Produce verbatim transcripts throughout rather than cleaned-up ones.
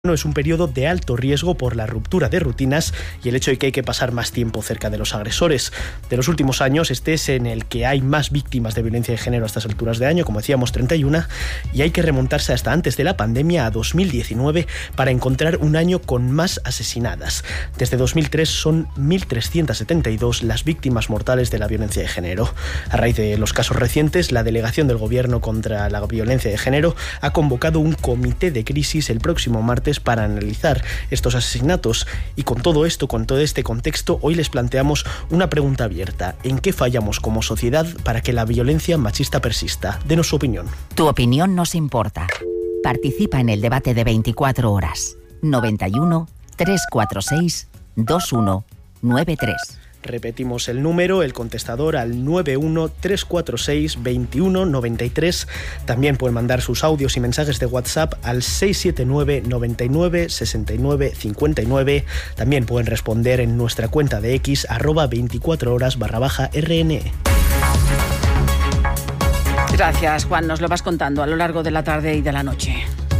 Es un periodo de alto riesgo por la ruptura de rutinas y el hecho de que hay que pasar más tiempo cerca de los agresores. De los últimos años, este es en el que hay más víctimas de violencia de género a estas alturas de año, como decíamos, treinta y uno, y hay que remontarse hasta antes de la pandemia, a dos mil diecinueve, para encontrar un año con más asesinadas. Desde dos mil tres son mil trescientas setenta y dos las víctimas mortales de la violencia de género. A raíz de los casos recientes, la Delegación del Gobierno contra la Violencia de Género ha convocado un comité de crisis el próximo martes para analizar estos asesinatos. Y con todo esto, con todo este contexto, hoy les planteamos una pregunta abierta: ¿en qué fallamos como sociedad para que la violencia machista persista? Denos su opinión. Tu opinión nos importa. Participa en el debate de veinticuatro horas. noventa y uno, trescientos cuarenta y seis, veintiuno noventa y tres. Repetimos el número, el contestador, al nueve uno tres cuatro seis veintiuno noventa y tres. También pueden mandar sus audios y mensajes de WhatsApp al seis siete nueve noventa y nueve sesenta y nueve cincuenta y nueve. También pueden responder en nuestra cuenta de X, arroba veinticuatro horas barra baja R N E. Gracias, Juan. Nos lo vas contando a lo largo de la tarde y de la noche.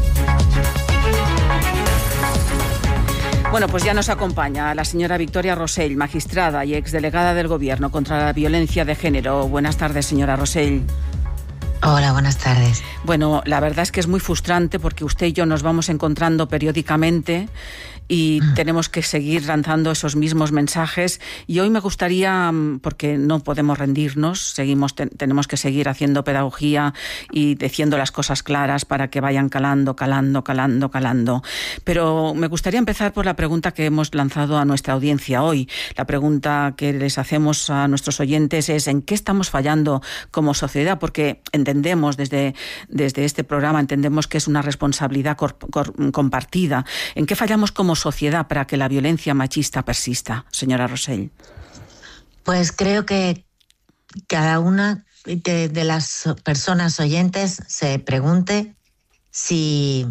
Bueno, pues ya nos acompaña la señora Victoria Rosell, magistrada y exdelegada del Gobierno contra la violencia de género. Buenas tardes, señora Rosell. Hola, buenas tardes. Bueno, la verdad es que es muy frustrante porque usted y yo nos vamos encontrando periódicamente y mm. tenemos que seguir lanzando esos mismos mensajes. Y hoy me gustaría, porque no podemos rendirnos, seguimos te- tenemos que seguir haciendo pedagogía y diciendo las cosas claras para que vayan calando, calando, calando, calando. Pero me gustaría empezar por la pregunta que hemos lanzado a nuestra audiencia hoy. La pregunta que les hacemos a nuestros oyentes es: ¿en qué estamos fallando como sociedad? Porque entendemos desde, desde este programa, entendemos que es una responsabilidad cor- cor- compartida. ¿En qué fallamos como sociedad para que la violencia machista persista, señora Rosell? Pues creo que cada una de, de las personas oyentes se pregunte si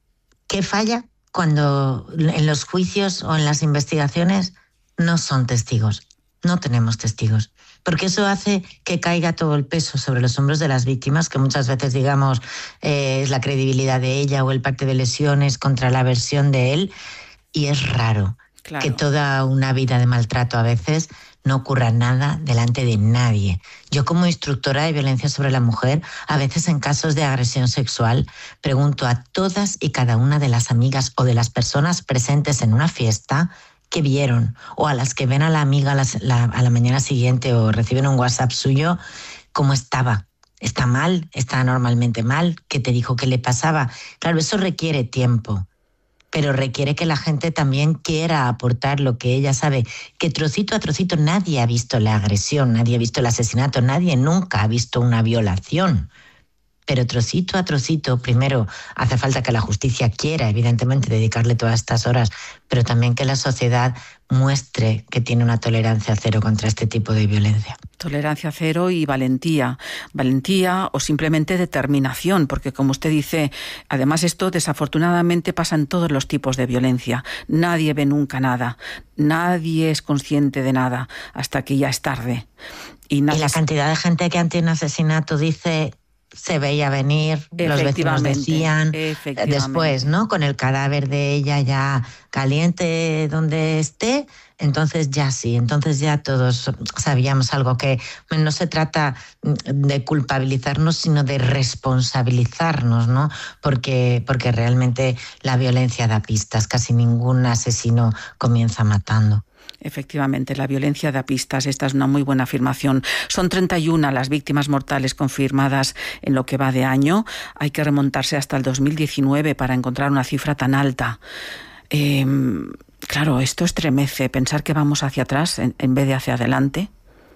qué falla cuando en los juicios o en las investigaciones no son testigos, no tenemos testigos. Porque eso hace que caiga todo el peso sobre los hombros de las víctimas, que muchas veces, digamos, eh, es la credibilidad de ella o el parte de lesiones contra la versión de él. Y es raro claro. que toda una vida de maltrato a veces no ocurra nada delante de nadie. Yo, como instructora de violencia sobre la mujer, a veces en casos de agresión sexual, pregunto a todas y cada una de las amigas o de las personas presentes en una fiesta qué vieron, o a las que ven a la amiga a la, la, a la mañana siguiente o reciben un WhatsApp suyo, cómo estaba. ¿Está mal? ¿Está normalmente mal? ¿Qué te dijo que le pasaba? Claro, eso requiere tiempo, pero requiere que la gente también quiera aportar lo que ella sabe, que trocito a trocito nadie ha visto la agresión, nadie ha visto el asesinato, nadie nunca ha visto una violación. Pero trocito a trocito, primero hace falta que la justicia quiera, evidentemente, dedicarle todas estas horas, pero también que la sociedad muestre que tiene una tolerancia cero contra este tipo de violencia. Tolerancia cero y valentía. Valentía o simplemente determinación, porque como usted dice, además esto desafortunadamente pasa en todos los tipos de violencia. Nadie ve nunca nada, nadie es consciente de nada hasta que ya es tarde. Y, nada... y la cantidad de gente que ante un asesinato dice... se veía venir, los vecinos decían, después, ¿no? Con el cadáver de ella ya caliente donde esté, entonces ya sí, entonces ya todos sabíamos algo, que no se trata de culpabilizarnos, sino de responsabilizarnos, ¿no? Porque, porque realmente la violencia da pistas, casi ningún asesino comienza matando. Efectivamente, la violencia da pistas. Esta es una muy buena afirmación. Son treinta y una las víctimas mortales confirmadas en lo que va de año. Hay que remontarse hasta el dos mil diecinueve para encontrar una cifra tan alta. Eh, claro, esto estremece, pensar que vamos hacia atrás en, en vez de hacia adelante.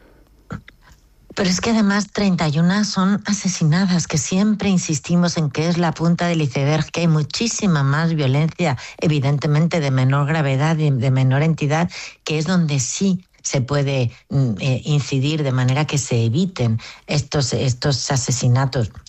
Pero es que además treinta y una son asesinadas, que siempre insistimos en que es la punta del iceberg, que hay muchísima más violencia, evidentemente de menor gravedad y de menor entidad, que es donde sí se puede eh, incidir de manera que se eviten estos, estos asesinatos.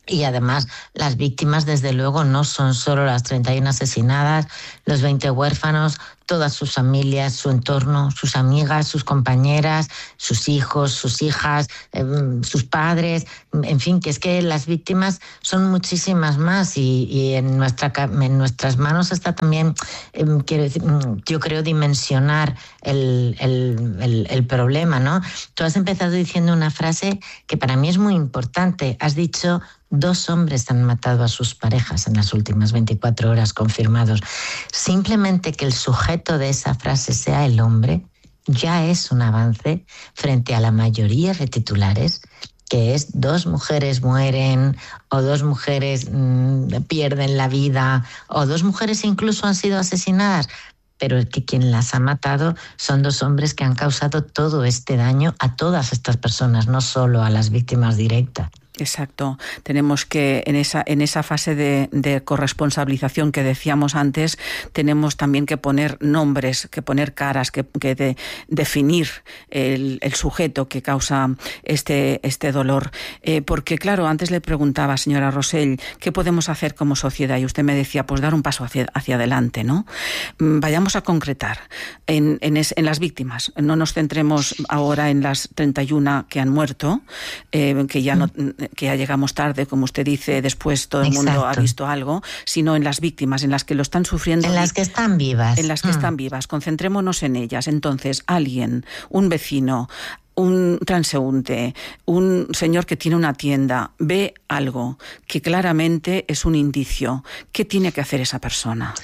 Y además las víctimas desde luego no son solo las treinta y una asesinadas, los veinte huérfanos, todas sus familias, su entorno, sus amigas, sus compañeras, sus hijos, sus hijas, eh, sus padres, en fin, que es que las víctimas son muchísimas más y, y en, nuestra, en nuestras manos está también, eh, quiero decir, yo creo, dimensionar el, el, el, el problema, ¿no? Tú has empezado diciendo una frase que para mí es muy importante. Has dicho: dos hombres han matado a sus parejas en las últimas veinticuatro horas confirmados. Simplemente que el sujeto de esa frase sea el hombre ya es un avance frente a la mayoría de titulares, que es dos mujeres mueren o dos mujeres mmm, pierden la vida o dos mujeres incluso han sido asesinadas. Pero es que quien las ha matado son dos hombres que han causado todo este daño a todas estas personas, no solo a las víctimas directas. Exacto. Tenemos que, en esa, en esa fase de, de corresponsabilización que decíamos antes, tenemos también que poner nombres, que poner caras, que, que de, definir el, el sujeto que causa este, este dolor. Eh, porque, claro, antes le preguntaba, señora Rosell, ¿qué podemos hacer como sociedad? Y usted me decía, pues dar un paso hacia, hacia adelante, ¿no? Vayamos a concretar en, en, es, en las víctimas. No nos centremos ahora en las treinta y una que han muerto, eh, que ya no... que ya llegamos tarde, como usted dice, después todo el Exacto. mundo ha visto algo, sino en las víctimas, en las que lo están sufriendo. En las que están vivas. En las que mm. están vivas. Concentrémonos en ellas. Entonces, alguien, un vecino, un transeúnte, un señor que tiene una tienda, ve algo que claramente es un indicio. ¿Qué tiene que hacer esa persona?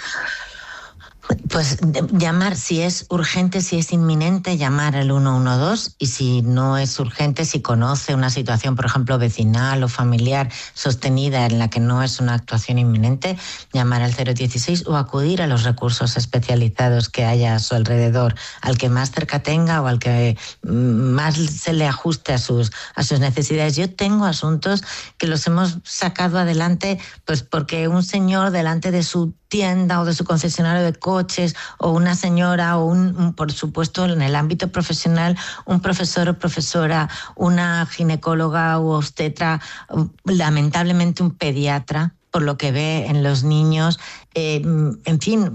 Pues llamar, si es urgente, si es inminente, llamar al uno uno dos, y si no es urgente, si conoce una situación, por ejemplo, vecinal o familiar sostenida en la que no es una actuación inminente, llamar al cero dieciséis o acudir a los recursos especializados que haya a su alrededor, al que más cerca tenga o al que más se le ajuste a sus, a sus necesidades. Yo tengo asuntos que los hemos sacado adelante pues porque un señor delante de su tienda o de su concesionario de coches, o una señora, o un, por supuesto en el ámbito profesional, un profesor o profesora, una ginecóloga u obstetra, lamentablemente un pediatra, por lo que ve en los niños, eh, en fin,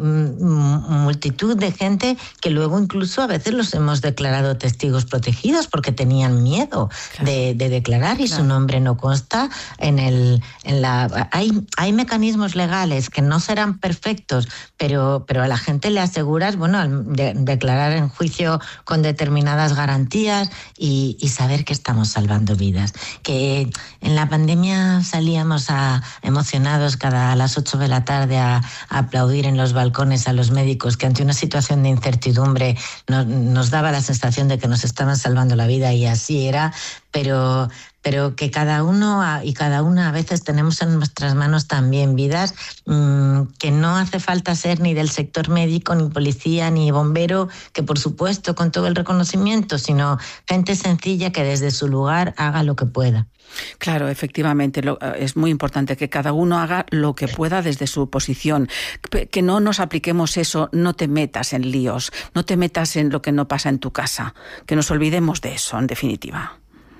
multitud de gente que luego incluso a veces los hemos declarado testigos protegidos porque tenían miedo claro. de, de declarar y claro. su nombre no consta en el, en la. Hay, hay mecanismos legales que no serán perfectos, pero, pero a la gente le aseguras, bueno, al de, declarar en juicio con determinadas garantías y, y saber que estamos salvando vidas. Que en la pandemia salíamos a emocionar cada a las ocho de la tarde a, a aplaudir en los balcones a los médicos que ante una situación de incertidumbre no, nos daba la sensación de que nos estaban salvando la vida, y así era, pero, pero que cada uno y cada una a veces tenemos en nuestras manos también vidas, mmm, que no hace falta ser ni del sector médico, ni policía, ni bombero, que por supuesto con todo el reconocimiento, sino gente sencilla que desde su lugar haga lo que pueda. Claro, efectivamente, lo, es muy importante que cada uno haga lo que pueda desde su posición, que no nos apliquemos eso, no te metas en líos, no te metas en lo que no pasa en tu casa, que nos olvidemos de eso, en definitiva.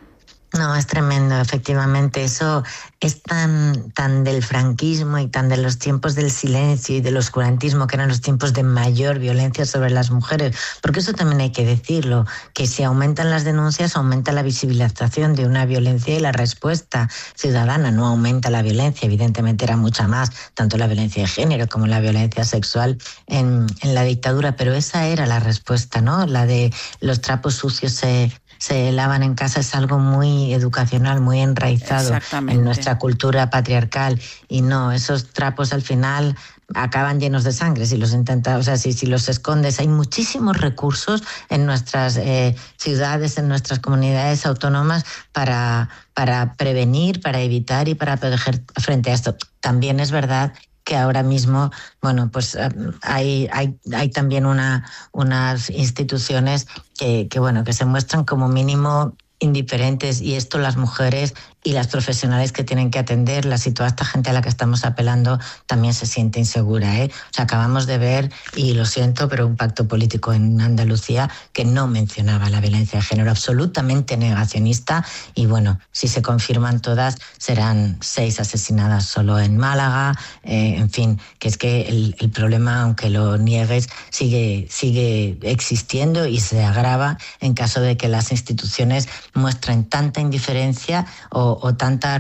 No, es tremendo, efectivamente. Eso es tan, tan del franquismo y tan de los tiempos del silencio y del oscurantismo, que eran los tiempos de mayor violencia sobre las mujeres. Porque eso también hay que decirlo, que si aumentan las denuncias, aumenta la visibilización de una violencia y la respuesta ciudadana. No aumenta la violencia, evidentemente era mucha más, tanto la violencia de género como la violencia sexual en, en la dictadura. Pero esa era la respuesta, ¿no? La de los trapos sucios se... se lavan en casa, es algo muy educacional, muy enraizado en nuestra cultura patriarcal, y no, esos trapos al final acaban llenos de sangre si los intentas, o sea, si, si los escondes. Hay muchísimos recursos en nuestras eh, ciudades, en nuestras comunidades autónomas para, para prevenir, para evitar y para proteger frente a esto. También es verdad que ahora mismo, bueno, pues hay, hay, hay también una, unas instituciones que, que, bueno, que se muestran como mínimo indiferentes, y esto las mujeres y las profesionales que tienen que atenderlas y toda esta gente a la que estamos apelando también se siente insegura, ¿eh? O sea, acabamos de ver, y lo siento, pero un pacto político en Andalucía que no mencionaba la violencia de género, absolutamente negacionista, y bueno, si se confirman todas, serán seis asesinadas solo en Málaga, eh, en fin, que es que el, el problema, aunque lo niegues, sigue, sigue existiendo y se agrava en caso de que las instituciones muestren tanta indiferencia o o tanta,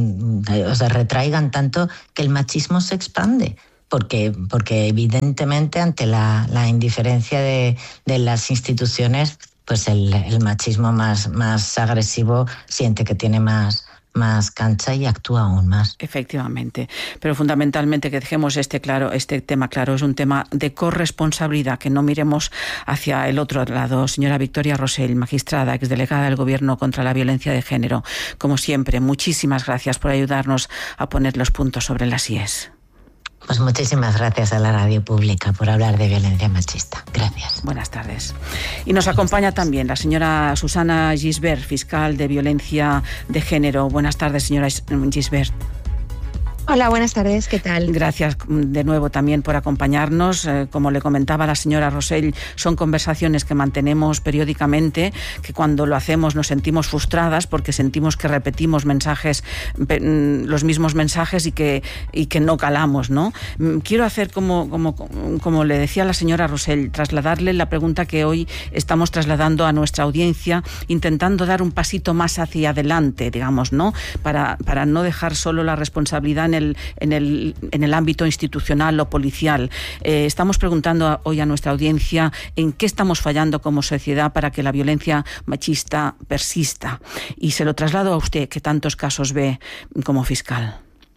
o sea, retraigan tanto que el machismo se expande. Porque, porque evidentemente ante la, la indiferencia de, de las instituciones, pues el, el machismo más, más agresivo siente que tiene más, más cancha y actúa aún más. Efectivamente, pero fundamentalmente que dejemos este claro, este tema claro, es un tema de corresponsabilidad, que no miremos hacia el otro lado. Señora Victoria Rosell, magistrada, exdelegada del Gobierno contra la Violencia de Género, como siempre, muchísimas gracias por ayudarnos a poner los puntos sobre las íes. Pues muchísimas gracias a la radio pública por hablar de violencia machista. Gracias. Buenas tardes. Y nos acompaña también la señora Susana Gisbert, fiscal de violencia de género. Buenas tardes, señora Gisbert. Hola, buenas tardes, ¿qué tal? Gracias de nuevo también por acompañarnos. Eh, como le comentaba la señora Rosell, son conversaciones que mantenemos periódicamente, que cuando lo hacemos nos sentimos frustradas porque sentimos que repetimos mensajes, los mismos mensajes y que, y que no calamos, ¿no? Quiero hacer, como, como, como le decía la señora Rosell, trasladarle la pregunta que hoy estamos trasladando a nuestra audiencia, intentando dar un pasito más hacia adelante, digamos, ¿no? Para, para no dejar solo la responsabilidad en el, en el, en el ámbito institucional o policial. Eh, estamos preguntando a, hoy a nuestra audiencia en qué estamos fallando como sociedad para que la violencia machista persista. Y se lo traslado a usted, que tantos casos ve como fiscal.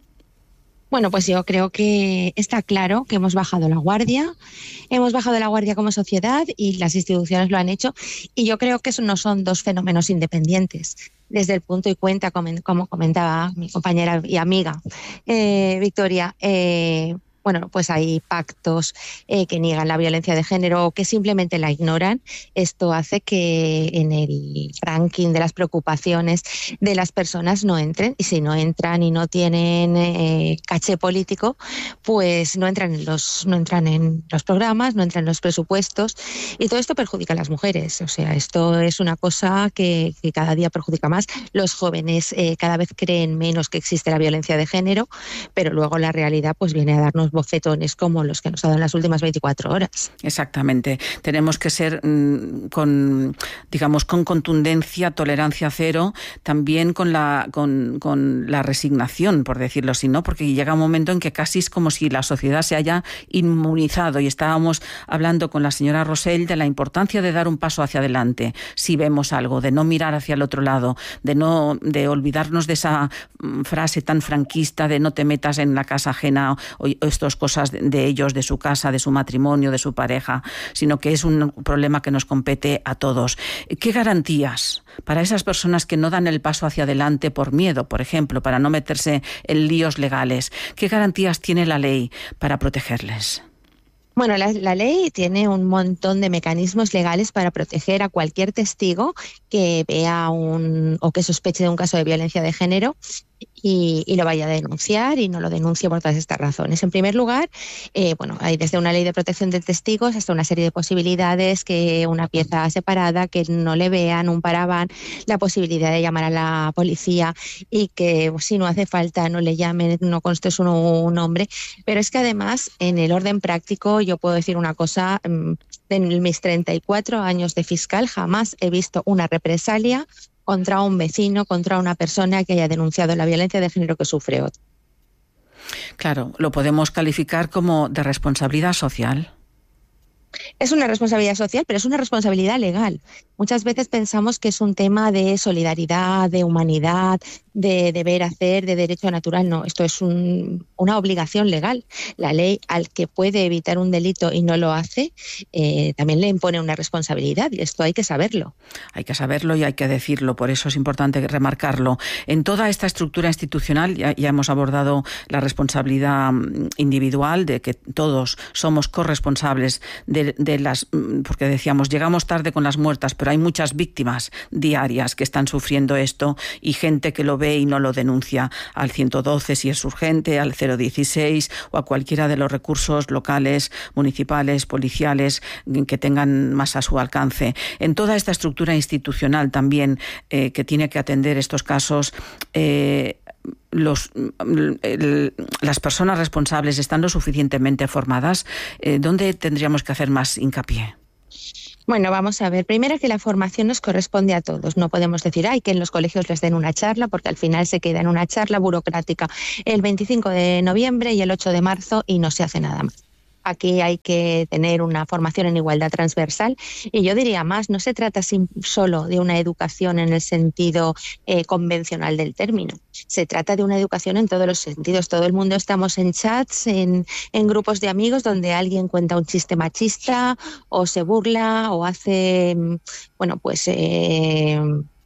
Bueno, pues yo creo que está claro que hemos bajado la guardia, hemos bajado la guardia como sociedad y las instituciones lo han hecho, y yo creo que eso no son dos fenómenos independientes. Desde el punto y cuenta, como comentaba mi compañera y amiga eh, Victoria, eh, bueno, pues hay pactos eh, que niegan la violencia de género o que simplemente la ignoran. Esto hace que en el ranking de las preocupaciones de las personas no entren, y si no entran y no tienen eh, caché político, pues no entran en los, no entran en los programas, no entran en los presupuestos, y todo esto perjudica a las mujeres. O sea, esto es una cosa que, que cada día perjudica más. Los jóvenes eh, cada vez creen menos que existe la violencia de género, pero luego la realidad pues viene a darnos bofetones como los que nos ha dado en las últimas veinticuatro horas. Exactamente. Tenemos que ser mmm, con, digamos, con contundencia, tolerancia cero, también con la, con, con la resignación, por decirlo así, ¿no? Porque llega un momento en que casi es como si la sociedad se haya inmunizado, y estábamos hablando con la señora Rosell de la importancia de dar un paso hacia adelante si vemos algo, de no mirar hacia el otro lado, de no, de olvidarnos de esa frase tan franquista de no te metas en la casa ajena o, o esto cosas de ellos, de su casa, de su matrimonio, de su pareja, sino que es un problema que nos compete a todos. ¿Qué garantías para esas personas que no dan el paso hacia adelante por miedo, por ejemplo, para no meterse en líos legales? ¿Qué garantías tiene la ley para protegerles? Bueno, la, la ley tiene un montón de mecanismos legales para proteger a cualquier testigo que vea un o que sospeche de un caso de violencia de género y, y lo vaya a denunciar y no lo denuncie por todas estas razones. En primer lugar, eh, bueno, hay desde una ley de protección de testigos hasta una serie de posibilidades, que una pieza separada, que no le vean, un paraván, la posibilidad de llamar a la policía y que si no hace falta no le llamen, no conste su nombre. Pero es que además, en el orden práctico, yo puedo decir una cosa: en mis treinta y cuatro años de fiscal jamás he visto una represalia contra un vecino, contra una persona que haya denunciado la violencia de género que sufre otro. Claro, lo podemos calificar como de responsabilidad social. Es una responsabilidad social, pero es una responsabilidad legal. Muchas veces pensamos que es un tema de solidaridad, de humanidad, de deber hacer, de derecho natural. No, esto es un, una obligación legal. La ley, al que puede evitar un delito y no lo hace, eh, también le impone una responsabilidad, y esto hay que saberlo. Hay que saberlo y hay que decirlo, por eso es importante remarcarlo. En toda esta estructura institucional ya, ya hemos abordado la responsabilidad individual, de que todos somos corresponsables de de, de las, porque decíamos, llegamos tarde con las muertas, pero hay muchas víctimas diarias que están sufriendo esto y gente que lo ve y no lo denuncia al ciento doce si es urgente, al cero dieciséis o a cualquiera de los recursos locales, municipales, policiales que tengan más a su alcance. En toda esta estructura institucional también eh, que tiene que atender estos casos, eh, Los, el, las personas responsables están lo suficientemente formadas. Eh, ¿Dónde tendríamos que hacer más hincapié? Bueno, vamos a ver. Primero, que la formación nos corresponde a todos. No podemos decir, ay, que en los colegios les den una charla, porque al final se queda en una charla burocrática el veinticinco de noviembre y el ocho de marzo y no se hace nada más. Aquí hay que tener una formación en igualdad transversal y yo diría más, no se trata solo de una educación en el sentido eh, convencional del término, se trata de una educación en todos los sentidos. Todo el mundo estamos en chats, en, en grupos de amigos donde alguien cuenta un chiste machista o se burla o hace, bueno, pues... Eh,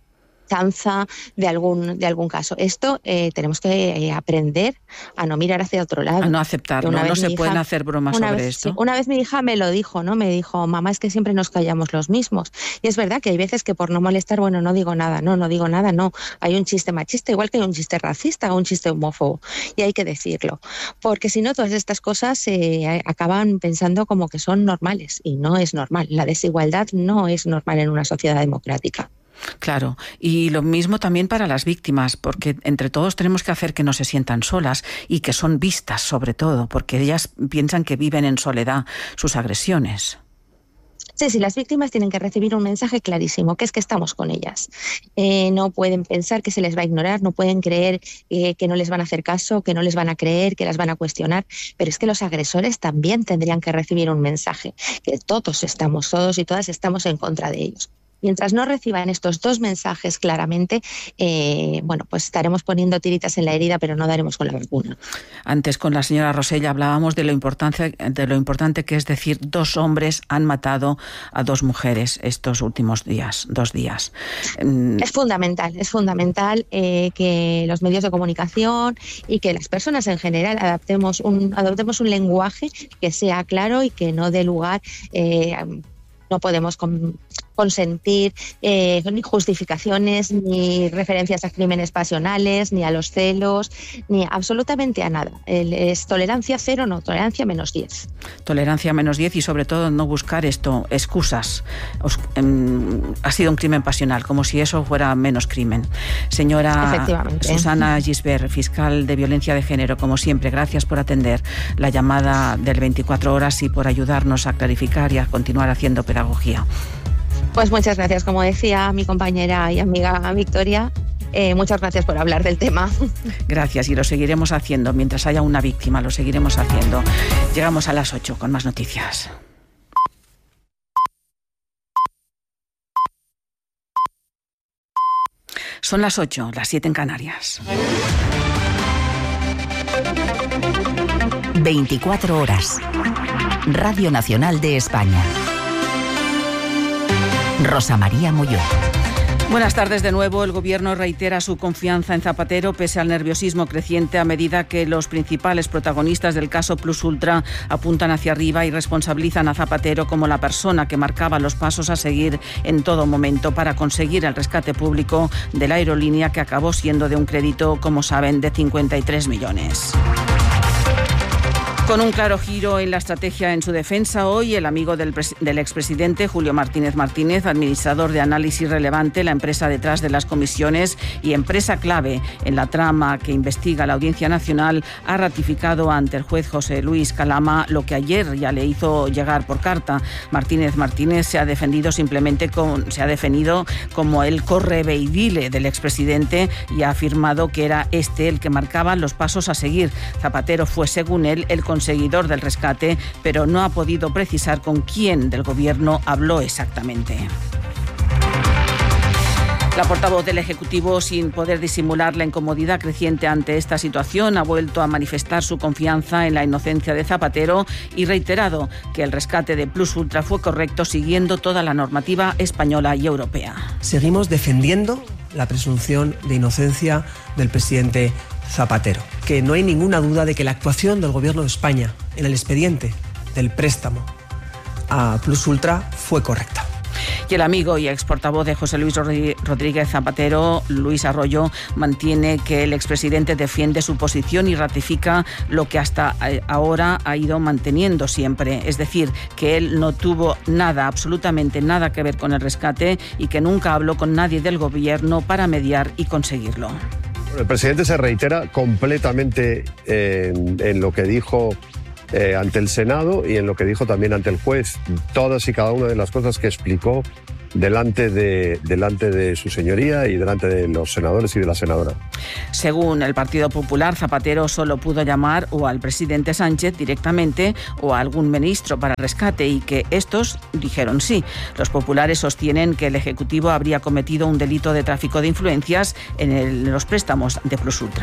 chanza de algún de algún caso. Esto eh, tenemos que eh, aprender a no mirar hacia otro lado. A no aceptarlo, no se hija, pueden hacer bromas sobre vez, esto. Sí, una vez mi hija me lo dijo, ¿no? Me dijo, mamá, es que siempre nos callamos los mismos. Y es verdad que hay veces que por no molestar, bueno, no digo nada, no, no digo nada, no. Hay un chiste machista, igual que hay un chiste racista o un chiste homófobo. Y hay que decirlo. Porque si no, todas estas cosas eh, acaban pensando como que son normales. Y no es normal. La desigualdad no es normal en una sociedad democrática. Claro, y lo mismo también para las víctimas, porque entre todos tenemos que hacer que no se sientan solas y que son vistas, sobre todo, porque ellas piensan que viven en soledad sus agresiones. Sí, sí, las víctimas tienen que recibir un mensaje clarísimo, que es que estamos con ellas. Eh, no pueden pensar que se les va a ignorar, no pueden creer eh, que no les van a hacer caso, que no les van a creer, que las van a cuestionar, pero es que los agresores también tendrían que recibir un mensaje, que todos estamos, todos y todas estamos en contra de ellos. Mientras no reciban estos dos mensajes claramente, eh, bueno, pues estaremos poniendo tiritas en la herida, pero no daremos con la vacuna. Antes con la señora Rosell hablábamos de lo importante, de lo importante que es decir, dos hombres han matado a dos mujeres estos últimos días, dos días. Es fundamental, es fundamental eh, que los medios de comunicación y que las personas en general adaptemos un, adoptemos un lenguaje que sea claro y que no dé lugar, eh, no podemos con, consentir eh, ni justificaciones, ni referencias a crímenes pasionales, ni a los celos, ni absolutamente a nada. El, es tolerancia cero, no, tolerancia menos diez. Tolerancia menos diez y sobre todo no buscar esto, excusas. Os, eh, ha sido un crimen pasional, como si eso fuera menos crimen. Señora Susana Gisbert, fiscal de violencia de género, como siempre, gracias por atender la llamada del veinticuatro horas y por ayudarnos a clarificar y a continuar haciendo pedagogía. Pues muchas gracias, como decía mi compañera y amiga Victoria, eh, muchas gracias por hablar del tema. Gracias, y lo seguiremos haciendo. Mientras haya una víctima, lo seguiremos haciendo. Llegamos a las ocho con más noticias. Son las ocho, las siete en Canarias. veinticuatro horas. Radio Nacional de España. Rosa María Molló. Buenas tardes de nuevo. El Gobierno reitera su confianza en Zapatero pese al nerviosismo creciente a medida que los principales protagonistas del caso Plus Ultra apuntan hacia arriba y responsabilizan a Zapatero como la persona que marcaba los pasos a seguir en todo momento para conseguir el rescate público de la aerolínea, que acabó siendo de un crédito, como saben, de cincuenta y tres millones. Con un claro giro en la estrategia en su defensa, hoy el amigo del, del expresidente, Julio Martínez Martínez, administrador de Análisis Relevante, la empresa detrás de las comisiones y empresa clave en la trama que investiga la Audiencia Nacional, ha ratificado ante el juez José Luis Calama lo que ayer ya le hizo llegar por carta. Martínez Martínez se ha defendido simplemente con, se ha definido como el correveidile del expresidente y ha afirmado que era este el que marcaba los pasos a seguir. Zapatero fue, según él, el conseguidor del rescate, pero no ha podido precisar con quién del Gobierno habló exactamente. La portavoz del Ejecutivo, sin poder disimular la incomodidad creciente ante esta situación, ha vuelto a manifestar su confianza en la inocencia de Zapatero y reiterado que el rescate de Plus Ultra fue correcto siguiendo toda la normativa española y europea. Seguimos defendiendo la presunción de inocencia del presidente Zapatero, que no hay ninguna duda de que la actuación del Gobierno de España en el expediente del préstamo a Plus Ultra fue correcta. Y el amigo y ex portavoz de José Luis Rodríguez Zapatero, Luis Arroyo, mantiene que el expresidente defiende su posición y ratifica lo que hasta ahora ha ido manteniendo siempre. Es decir, que él no tuvo nada, absolutamente nada que ver con el rescate y que nunca habló con nadie del gobierno para mediar y conseguirlo. El presidente se reitera completamente en, en lo que dijo Eh, ante el Senado y en lo que dijo también ante el juez, todas y cada una de las cosas que explicó delante de, delante de su señoría y delante de los senadores y de la senadora. Según el Partido Popular, Zapatero solo pudo llamar o al presidente Sánchez directamente o a algún ministro para rescate y que estos dijeron sí. Los populares sostienen que el Ejecutivo habría cometido un delito de tráfico de influencias en, el, en los préstamos de Plus Ultra.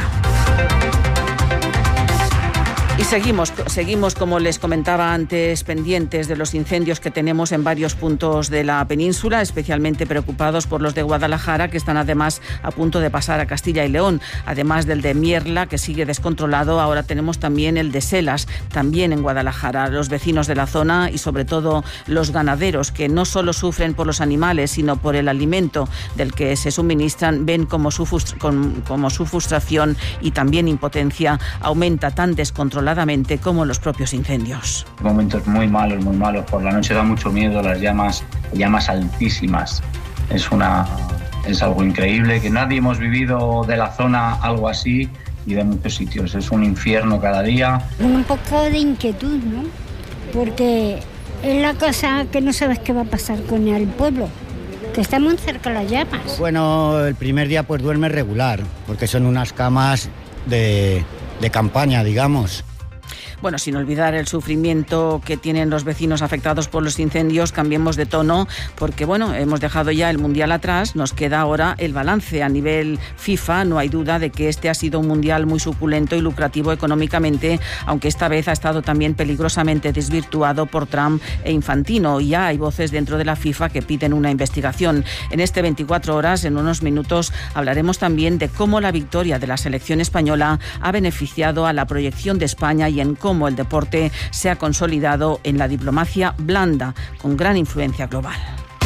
Y seguimos, seguimos, como les comentaba antes, pendientes de los incendios que tenemos en varios puntos de la península, especialmente preocupados por los de Guadalajara, que están además a punto de pasar a Castilla y León. Además del de Mierla, que sigue descontrolado, ahora tenemos también el de Selas, también en Guadalajara. Los vecinos de la zona y sobre todo los ganaderos, que no solo sufren por los animales, sino por el alimento del que se suministran, ven como su, frustra- como su frustración y también impotencia aumenta tan descontroladamente como los propios incendios. Momentos muy malos, muy malos. Por la noche da mucho miedo, las llamas, llamas altísimas. Es una, es algo increíble, que nadie hemos vivido de la zona algo así y de muchos sitios. Es un infierno cada día. Un poco de inquietud, ¿no? Porque es la cosa que no sabes qué va a pasar con el pueblo, que está muy cerca de las llamas. Bueno, el primer día pues duerme regular, porque son unas camas de, de campaña, digamos. Bueno, sin olvidar el sufrimiento que tienen los vecinos afectados por los incendios, cambiemos de tono, porque bueno, hemos dejado ya el Mundial atrás, nos queda ahora el balance a nivel FIFA. No hay duda de que este ha sido un Mundial muy suculento y lucrativo económicamente, aunque esta vez ha estado también peligrosamente desvirtuado por Trump e Infantino. Y ya hay voces dentro de la FIFA que piden una investigación. En este veinticuatro horas, en unos minutos, hablaremos también de cómo la victoria de la selección española ha beneficiado a la proyección de España y en cómo el deporte se ha consolidado en la diplomacia blanda, con gran influencia global.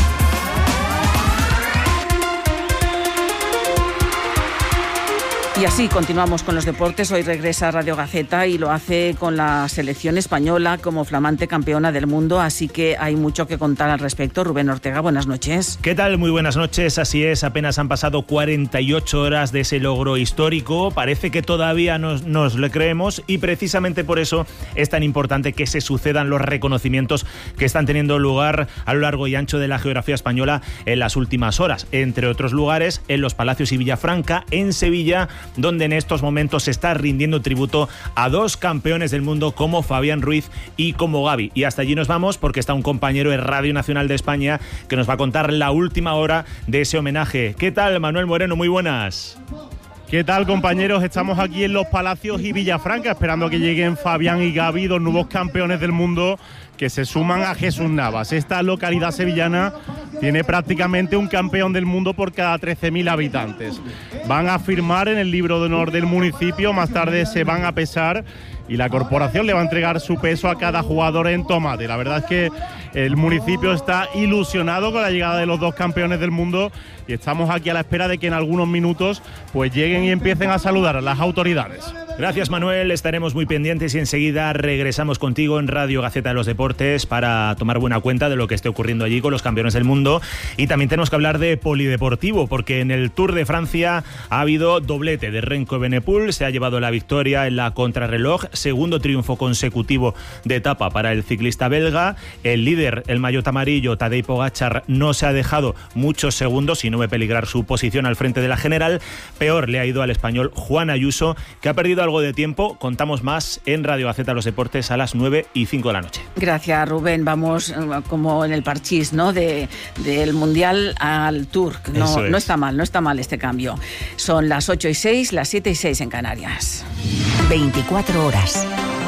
Y así continuamos con los deportes. Hoy regresa Radio Gaceta y lo hace con la selección española como flamante campeona del mundo, así que hay mucho que contar al respecto. Rubén Ortega, buenas noches. ¿Qué tal? Muy buenas noches. Así es, apenas han pasado cuarenta y ocho horas de ese logro histórico. Parece que todavía nos, nos lo creemos y precisamente por eso es tan importante que se sucedan los reconocimientos que están teniendo lugar a lo largo y ancho de la geografía española en las últimas horas. Entre otros lugares, en los Palacios y Villafranca, en Sevilla, donde en estos momentos se está rindiendo tributo a dos campeones del mundo como Fabián Ruiz y como Gavi. Y hasta allí nos vamos porque está un compañero de Radio Nacional de España que nos va a contar la última hora de ese homenaje. ¿Qué tal, Manuel Moreno? Muy buenas. ¿Qué tal, compañeros? Estamos aquí en los Palacios y Villafranca esperando a que lleguen Fabián y Gavi, dos nuevos campeones del mundo que se suman a Jesús Navas. Esta localidad sevillana tiene prácticamente un campeón del mundo por cada trece mil habitantes. Van a firmar en el libro de honor del municipio, más tarde se van a pesar y la corporación le va a entregar su peso a cada jugador en tomate. La verdad es que el municipio está ilusionado con la llegada de los dos campeones del mundo y estamos aquí a la espera de que en algunos minutos pues lleguen y empiecen a saludar a las autoridades. Gracias, Manuel, estaremos muy pendientes y enseguida regresamos contigo en Radio Gaceta de los Deportes para tomar buena cuenta de lo que esté ocurriendo allí con los campeones del mundo. Y también tenemos que hablar de polideportivo, porque en el Tour de Francia ha habido doblete de Renko Evenepoel, se ha llevado la victoria en la contrarreloj, segundo triunfo consecutivo de etapa para el ciclista belga. El líder, el maillot amarillo, Tadej Pogačar, no se ha dejado muchos segundos y no ve peligrar su posición al frente de la general. Peor le ha ido al español Juan Ayuso, que ha perdido algo de tiempo. Contamos más en Radio Gaceta los Deportes a las nueve y cinco de la noche. Gracias, Rubén. Vamos como en el parchís, ¿no? De, del Mundial al Tour. No, no está mal, no está mal este cambio. Son las ocho y seis, las siete y seis en Canarias. veinticuatro horas.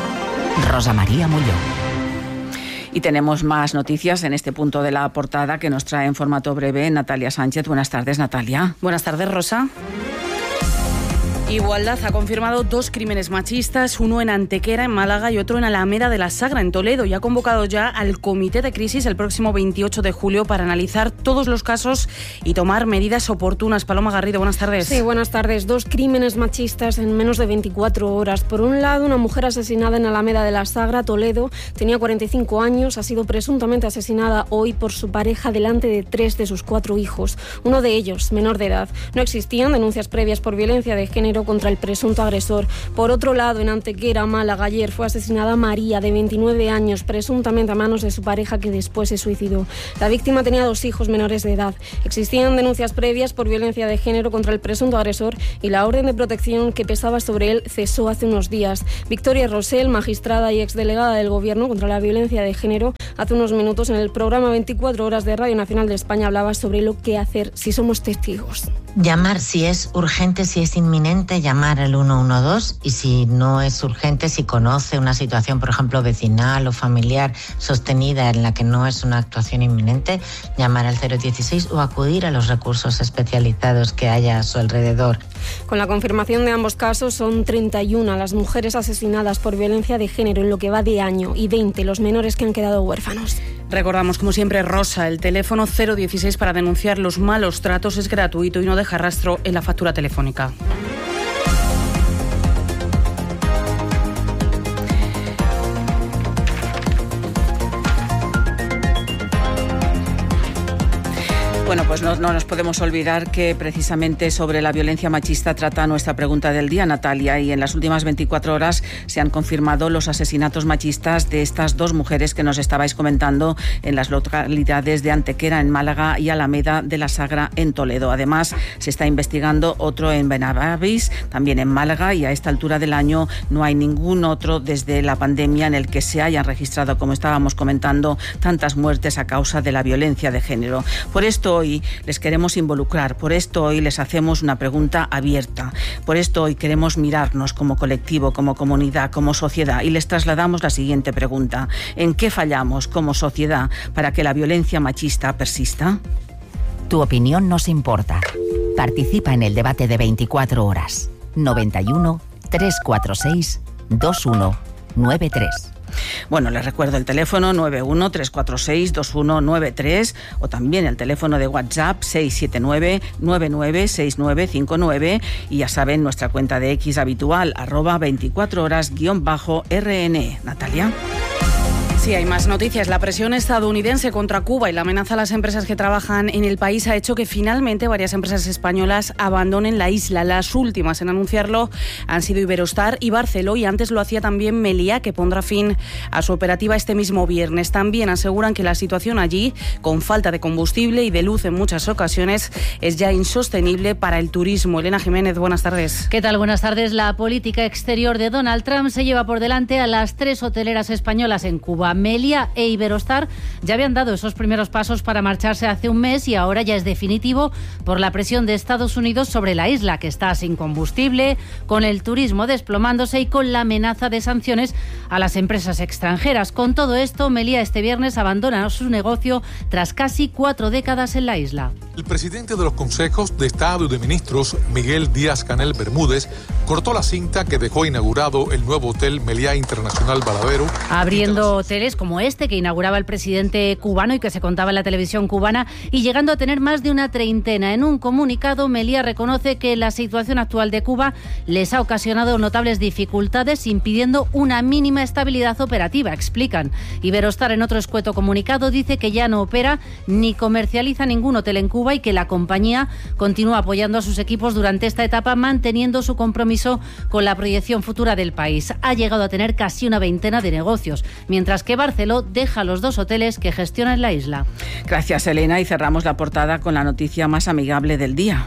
Rosa María Molló. Y tenemos más noticias en este punto de la portada que nos trae en formato breve Natalia Sánchez. Buenas tardes, Natalia. Buenas tardes, Rosa. Igualdad ha confirmado dos crímenes machistas, uno en Antequera, en Málaga, y otro en Alameda de la Sagra, en Toledo, y ha convocado ya al Comité de Crisis el próximo veintiocho de julio para analizar todos los casos y tomar medidas oportunas. Paloma Garrido, buenas tardes. Sí, buenas tardes. Dos crímenes machistas en menos de veinticuatro horas. Por un lado, una mujer asesinada en Alameda de la Sagra, Toledo, tenía cuarenta y cinco años, ha sido presuntamente asesinada hoy por su pareja delante de tres de sus cuatro hijos, uno de ellos menor de edad. No existían denuncias previas por violencia de género contra el presunto agresor. Por otro lado, en Antequera, Málaga, ayer fue asesinada María, de veintinueve años, presuntamente a manos de su pareja, que después se suicidó. La víctima tenía dos hijos menores de edad. Existían denuncias previas por violencia de género contra el presunto agresor y la orden de protección que pesaba sobre él cesó hace unos días. Victoria Rosell, magistrada y exdelegada del Gobierno contra la violencia de género, hace unos minutos en el programa veinticuatro horas de Radio Nacional de España hablaba sobre lo que hacer si somos testigos. Llamar si es urgente, si es inminente, llamar al uno uno dos, y si no es urgente, si conoce una situación, por ejemplo, vecinal o familiar sostenida en la que no es una actuación inminente, llamar al cero dieciséis o acudir a los recursos especializados que haya a su alrededor. Con la confirmación de ambos casos, son treinta y una las mujeres asesinadas por violencia de género en lo que va de año y veinte los menores que han quedado huérfanos. Recordamos, como siempre, Rosa, el teléfono cero dieciséis para denunciar los malos tratos es gratuito y no deja rastro en la factura telefónica. Bueno, pues no, no nos podemos olvidar que precisamente sobre la violencia machista trata nuestra pregunta del día, Natalia, y en las últimas veinticuatro horas se han confirmado los asesinatos machistas de estas dos mujeres que nos estabais comentando en las localidades de Antequera, en Málaga, y Alameda de la Sagra, en Toledo. Además, se está investigando otro en Benabarris, también en Málaga, y a esta altura del año no hay ningún otro desde la pandemia en el que se hayan registrado, como estábamos comentando, tantas muertes a causa de la violencia de género. Por esto hoy les queremos involucrar, por esto hoy les hacemos una pregunta abierta, por esto hoy queremos mirarnos como colectivo, como comunidad, como sociedad, y les trasladamos la siguiente pregunta: ¿en qué fallamos como sociedad para que la violencia machista persista? Tu opinión nos importa. Participa en el debate de veinticuatro horas. noventa y uno, trescientos cuarenta y seis, veintiuno noventa y tres. Bueno, les recuerdo el teléfono nueve uno, tres cuatro seis, dos uno nueve tres o también el teléfono de WhatsApp seis siete nueve, nueve nueve seis nueve cinco nueve, y ya saben, nuestra cuenta de X habitual, arroba veinticuatro horas guión bajo R N. Natalia. Sí, hay más noticias. La presión estadounidense contra Cuba y la amenaza a las empresas que trabajan en el país ha hecho que finalmente varias empresas españolas abandonen la isla. Las últimas en anunciarlo han sido Iberostar y Barceló, y antes lo hacía también Meliá, que pondrá fin a su operativa este mismo viernes. También aseguran que la situación allí, con falta de combustible y de luz en muchas ocasiones, es ya insostenible para el turismo. Elena Jiménez, buenas tardes. ¿Qué tal? Buenas tardes. La política exterior de Donald Trump se lleva por delante a las tres hoteleras españolas en Cuba. Meliá e Iberostar ya habían dado esos primeros pasos para marcharse hace un mes, y ahora ya es definitivo por la presión de Estados Unidos sobre la isla, que está sin combustible, con el turismo desplomándose y con la amenaza de sanciones a las empresas extranjeras. Con todo esto, Meliá este viernes abandona su negocio tras casi cuatro décadas en la isla. El presidente de los Consejos de Estado y de Ministros, Miguel Díaz-Canel Bermúdez, cortó la cinta que dejó inaugurado el nuevo hotel Meliá Internacional Baradero. Abriendo hoteles como este que inauguraba el presidente cubano y que se contaba en la televisión cubana, y llegando a tener más de una treintena. En un comunicado, Meliá reconoce que la situación actual de Cuba les ha ocasionado notables dificultades, impidiendo una mínima estabilidad operativa, explican. Iberostar, en otro escueto comunicado, dice que ya no opera ni comercializa ningún hotel en Cuba y que la compañía continúa apoyando a sus equipos durante esta etapa, manteniendo su compromiso con la proyección futura del país. Ha llegado a tener casi una veintena de negocios, mientras que Barceló deja los dos hoteles que gestiona en la isla. Gracias, Elena, y cerramos la portada con la noticia más amigable del día.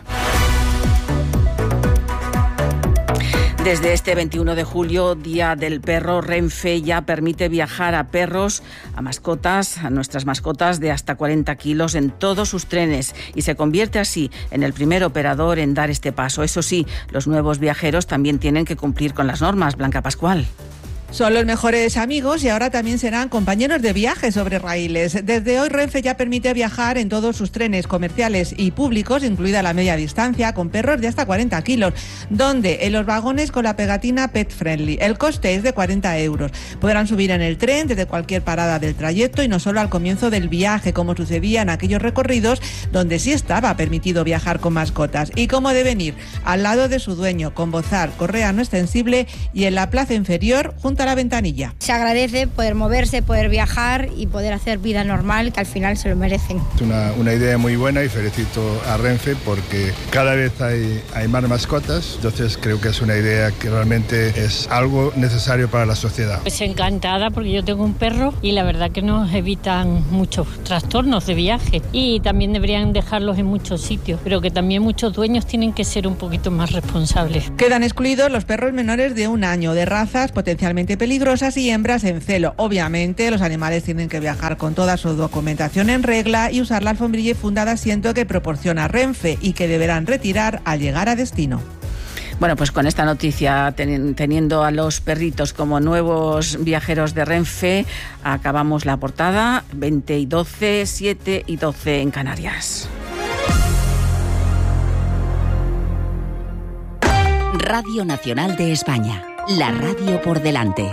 Desde este veintiuno de julio, Día del Perro, Renfe ya permite viajar a perros, a mascotas, a nuestras mascotas de hasta cuarenta kilos en todos sus trenes, y se convierte así en el primer operador en dar este paso. Eso sí, los nuevos viajeros también tienen que cumplir con las normas. Blanca Pascual. Son los mejores amigos y ahora también serán compañeros de viaje sobre raíles. Desde hoy Renfe ya permite viajar en todos sus trenes comerciales y públicos, incluida la media distancia, con perros de hasta cuarenta kilos, donde en los vagones con la pegatina Pet Friendly. El coste es de cuarenta euros. Podrán subir en el tren desde cualquier parada del trayecto y no solo al comienzo del viaje, como sucedía en aquellos recorridos donde sí estaba permitido viajar con mascotas. Y cómo deben ir, al lado de su dueño, con bozal, correa no extensible y en la plaza inferior, junto a la ventanilla. Se agradece poder moverse, poder viajar y poder hacer vida normal, que al final se lo merecen. Es una, una idea muy buena y felicito a Renfe porque cada vez hay, hay más mascotas, entonces creo que es una idea que realmente es algo necesario para la sociedad. Pues encantada porque yo tengo un perro y la verdad que nos evitan muchos trastornos de viaje y también deberían dejarlos en muchos sitios, pero que también muchos dueños tienen que ser un poquito más responsables. Quedan excluidos los perros menores de un año, de razas potencialmente peligrosas y hembras en celo. Obviamente, los animales tienen que viajar con toda su documentación en regla y usar la alfombrilla y funda de asiento que proporciona Renfe y que deberán retirar al llegar a destino. Bueno, pues con esta noticia, ten, teniendo a los perritos como nuevos viajeros de Renfe, acabamos la portada. veinte y doce, siete y doce en Canarias. Radio Nacional de España, la radio por delante.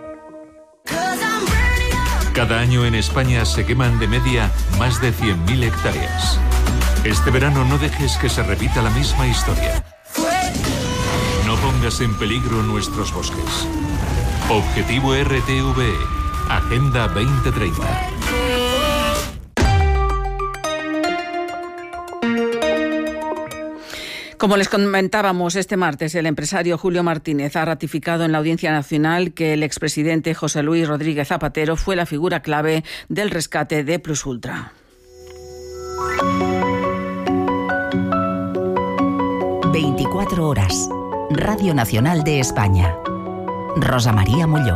Cada año en España se queman de media más de cien mil hectáreas. Este verano no dejes que se repita la misma historia. No pongas en peligro nuestros bosques. Objetivo R T V E, Agenda veinte treinta. Como les comentábamos este martes, el empresario Julio Martínez ha ratificado en la Audiencia Nacional que el expresidente José Luis Rodríguez Zapatero fue la figura clave del rescate de Plus Ultra. veinticuatro horas. Radio Nacional de España. Rosa María Molló.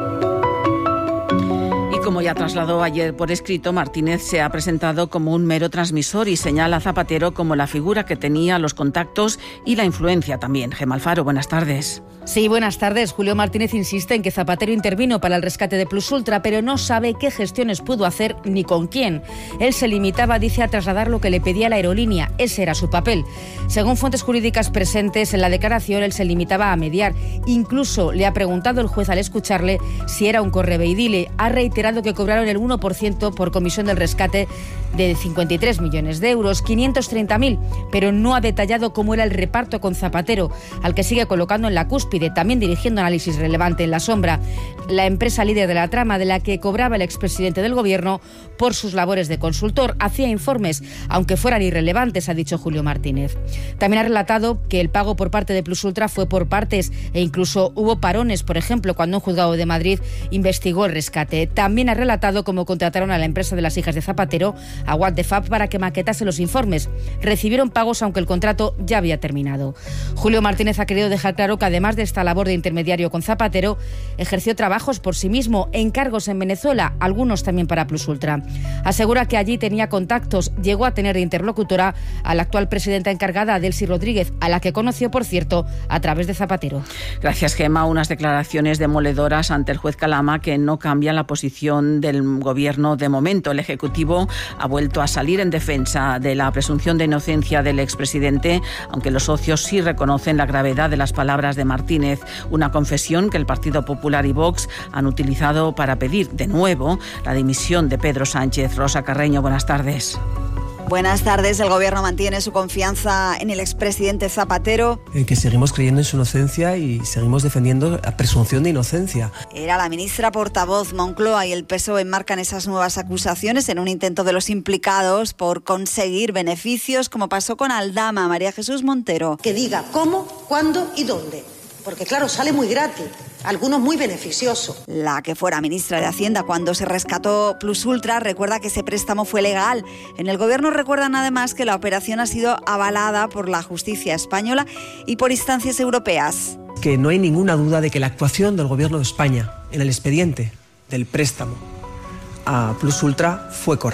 Como ya trasladó ayer por escrito, Martínez se ha presentado como un mero transmisor y señala a Zapatero como la figura que tenía los contactos y la influencia también. Gemma Alfaro, buenas tardes. Sí, buenas tardes. Julio Martínez insiste en que Zapatero intervino para el rescate de Plus Ultra, pero no sabe qué gestiones pudo hacer ni con quién. Él se limitaba, dice, a trasladar lo que le pedía la aerolínea. Ese era su papel. Según fuentes jurídicas presentes en la declaración, él se limitaba a mediar. Incluso le ha preguntado el juez al escucharle si era un correveidile. Ha reiterado que cobraron el uno por ciento por comisión del rescate de cincuenta y tres millones de euros, quinientos treinta mil, pero no ha detallado cómo era el reparto con Zapatero, al que sigue colocando en la cúspide, también dirigiendo análisis relevante en la sombra. La empresa líder de la trama, de la que cobraba el expresidente del gobierno por sus labores de consultor, hacía informes, aunque fueran irrelevantes, ha dicho Julio Martínez. También ha relatado que el pago por parte de Plus Ultra fue por partes e incluso hubo parones, por ejemplo, cuando un juzgado de Madrid investigó el rescate. También ha relatado cómo contrataron a la empresa de las hijas de Zapatero, a What the Fab, para que maquetase los informes. Recibieron pagos aunque el contrato ya había terminado. Julio Martínez ha querido dejar claro que además de esta labor de intermediario con Zapatero, ejerció trabajos por sí mismo, encargos en Venezuela, algunos también para Plus Ultra. Asegura que allí tenía contactos, llegó a tener de interlocutora a la actual presidenta encargada, Delcy Rodríguez, a la que conoció, por cierto, a través de Zapatero. Gracias, Gemma. Unas declaraciones demoledoras ante el juez Calama que no cambian la posición del gobierno de momento. El Ejecutivo ha vuelto a salir en defensa de la presunción de inocencia del expresidente, aunque los socios sí reconocen la gravedad de las palabras de Martínez, una confesión que el Partido Popular y Vox han utilizado para pedir de nuevo la dimisión de Pedro Sánchez. Rosa Carreño, buenas tardes. Buenas tardes. El Gobierno mantiene su confianza en el expresidente Zapatero. Eh, que seguimos creyendo en su inocencia y seguimos defendiendo la presunción de inocencia. Era la ministra portavoz. Moncloa y el P S O E enmarcan esas nuevas acusaciones en un intento de los implicados por conseguir beneficios, como pasó con Aldama. María Jesús Montero. Que diga cómo, cuándo y dónde. Porque claro, sale muy gratis. Algunos muy beneficiosos. La que fuera ministra de Hacienda cuando se rescató Plus Ultra recuerda que ese préstamo fue legal. En el gobierno recuerdan además que la operación ha sido avalada por la justicia española y por instancias europeas. Que no hay ninguna duda de que la actuación del gobierno de España en el expediente del préstamo a Plus Ultra fue correcta.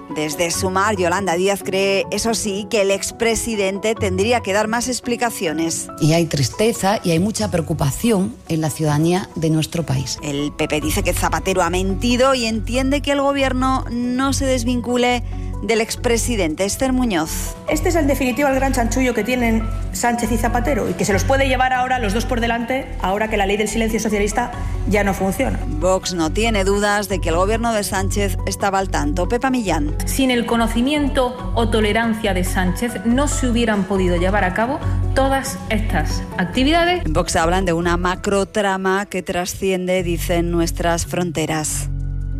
Desde Sumar, Yolanda Díaz cree, eso sí, que el expresidente tendría que dar más explicaciones. Y hay tristeza y hay mucha preocupación en la ciudadanía de nuestro país. El P P dice que Zapatero ha mentido y entiende que el gobierno no se desvincule del expresidente. Esther Muñoz. Este es en definitiva el gran chanchullo que tienen Sánchez y Zapatero y que se los puede llevar ahora los dos por delante, ahora que la ley del silencio socialista ya no funciona. Vox no tiene dudas de que el gobierno de Sánchez estaba al tanto. Pepa Millán. Sin el conocimiento o tolerancia de Sánchez no se hubieran podido llevar a cabo todas estas actividades. En Vox hablan de una macrotrama que trasciende, dicen, nuestras fronteras.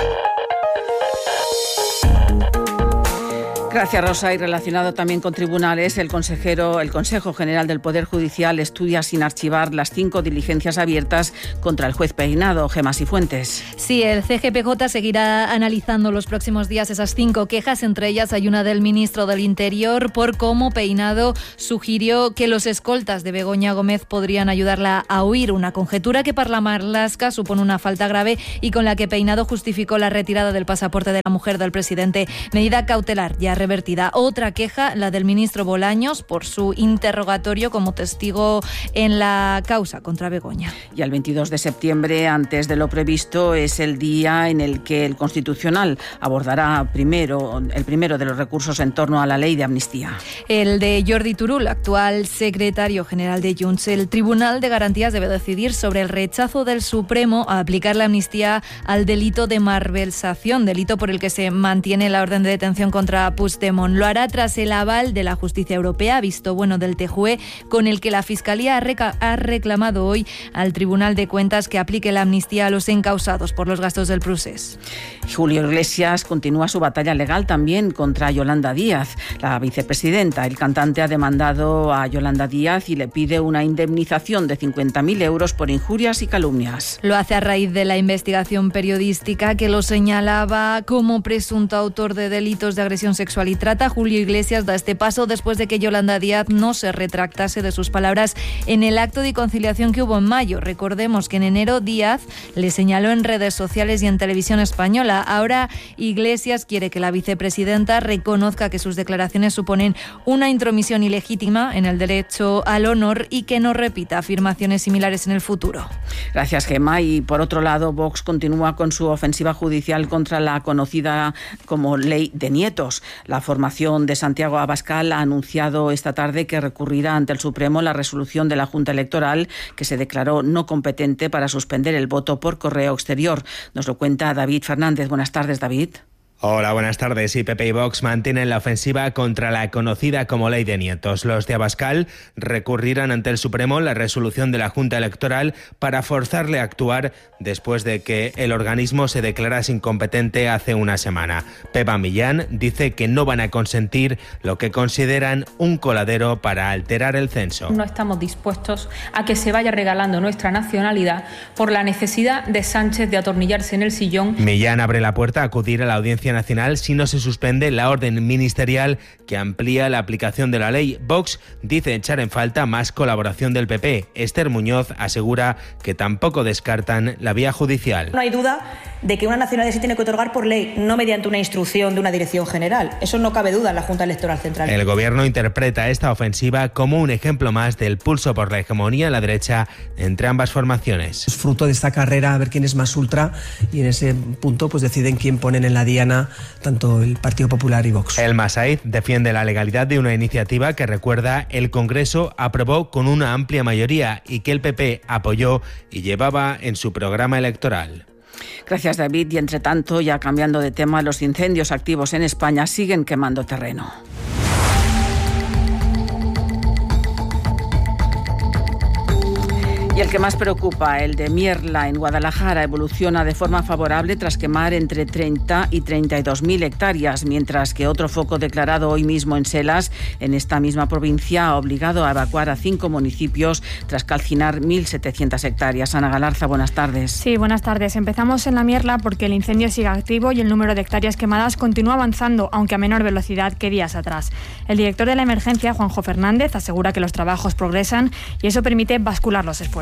Gracias, Rosa. Y relacionado también con tribunales, el consejero, el Consejo General del Poder Judicial estudia sin archivar las cinco diligencias abiertas contra el juez Peinado. Gemma Sifuentes. Sí, el C G P J seguirá analizando los próximos días esas cinco quejas. Entre ellas hay una del ministro del Interior por cómo Peinado sugirió que los escoltas de Begoña Gómez podrían ayudarla a huir. Una conjetura que para Marlaska supone una falta grave y con la que Peinado justificó la retirada del pasaporte de la mujer del presidente. Medida cautelar ya revertida. Otra queja, la del ministro Bolaños, por su interrogatorio como testigo en la causa contra Begoña. Y el veintidós de septiembre, antes de lo previsto, es el día en el que el Constitucional abordará primero el primero de los recursos en torno a la ley de amnistía. El de Jordi Turull, actual secretario general de Junts. El Tribunal de Garantías debe decidir sobre el rechazo del Supremo a aplicar la amnistía al delito de malversación, delito por el que se mantiene la orden de detención contra Puigdemont. Lo hará tras el aval de la justicia europea, visto bueno del T J U E, con el que la Fiscalía ha, reca- ha reclamado hoy al Tribunal de Cuentas que aplique la amnistía a los encausados por los gastos del procés. Julio Iglesias continúa su batalla legal también contra Yolanda Díaz, la vicepresidenta. El cantante ha demandado a Yolanda Díaz y le pide una indemnización de cincuenta mil euros por injurias y calumnias. Lo hace a raíz de la investigación periodística que lo señalaba como presunto autor de delitos de agresión sexual y trata. Julio Iglesias da este paso después de que Yolanda Díaz no se retractase de sus palabras en el acto de conciliación que hubo en mayo. Recordemos que en enero Díaz le señaló en redes sociales y en televisión española. Ahora Iglesias quiere que la vicepresidenta reconozca que sus declaraciones suponen una intromisión ilegítima en el derecho al honor y que no repita afirmaciones similares en el futuro. Gracias, Gemma. Y por otro lado, Vox continúa con su ofensiva judicial contra la conocida como Ley de Nietos. La formación de Santiago Abascal ha anunciado esta tarde que recurrirá ante el Supremo la resolución de la Junta Electoral que se declaró no competente para suspender el voto por correo exterior. Nos lo cuenta David Fernández. Buenas tardes, David. Hola, buenas tardes. Y P P y Vox mantienen la ofensiva contra la conocida como Ley de Nietos. Los de Abascal recurrirán ante el Supremo la resolución de la Junta Electoral para forzarle a actuar después de que el organismo se declarase incompetente hace una semana. Pepa Millán dice que no van a consentir lo que consideran un coladero para alterar el censo. No estamos dispuestos a que se vaya regalando nuestra nacionalidad por la necesidad de Sánchez de atornillarse en el sillón. Millán abre la puerta a acudir a la Audiencia Nacional si no se suspende la orden ministerial que amplía la aplicación de la ley. Vox dice echar en falta más colaboración del P P. Esther Muñoz asegura que tampoco descartan la vía judicial. No hay duda de que una nacionalidad se tiene que otorgar por ley, no mediante una instrucción de una dirección general. Eso no cabe duda en la Junta Electoral Central. El Gobierno interpreta esta ofensiva como un ejemplo más del pulso por la hegemonía a la derecha entre ambas formaciones. Es fruto de esta carrera a ver quién es más ultra y en ese punto pues deciden quién ponen en la diana tanto el Partido Popular y Vox. El Massaid defiende la legalidad de una iniciativa que, recuerda, el Congreso aprobó con una amplia mayoría y que el P P apoyó y llevaba en su programa electoral. Gracias, David. Y entre tanto, ya cambiando de tema, los incendios activos en España siguen quemando terreno. Y el que más preocupa, el de Mierla, en Guadalajara, evoluciona de forma favorable tras quemar entre treinta y treinta y dos mil hectáreas, mientras que otro foco declarado hoy mismo en Selas, en esta misma provincia, ha obligado a evacuar a cinco municipios tras calcinar mil setecientas hectáreas. Ana Galarza, buenas tardes. Sí, buenas tardes. Empezamos en la Mierla porque el incendio sigue activo y el número de hectáreas quemadas continúa avanzando, aunque a menor velocidad que días atrás. El director de la emergencia, Juanjo Fernández, asegura que los trabajos progresan y eso permite bascular los esfuerzos.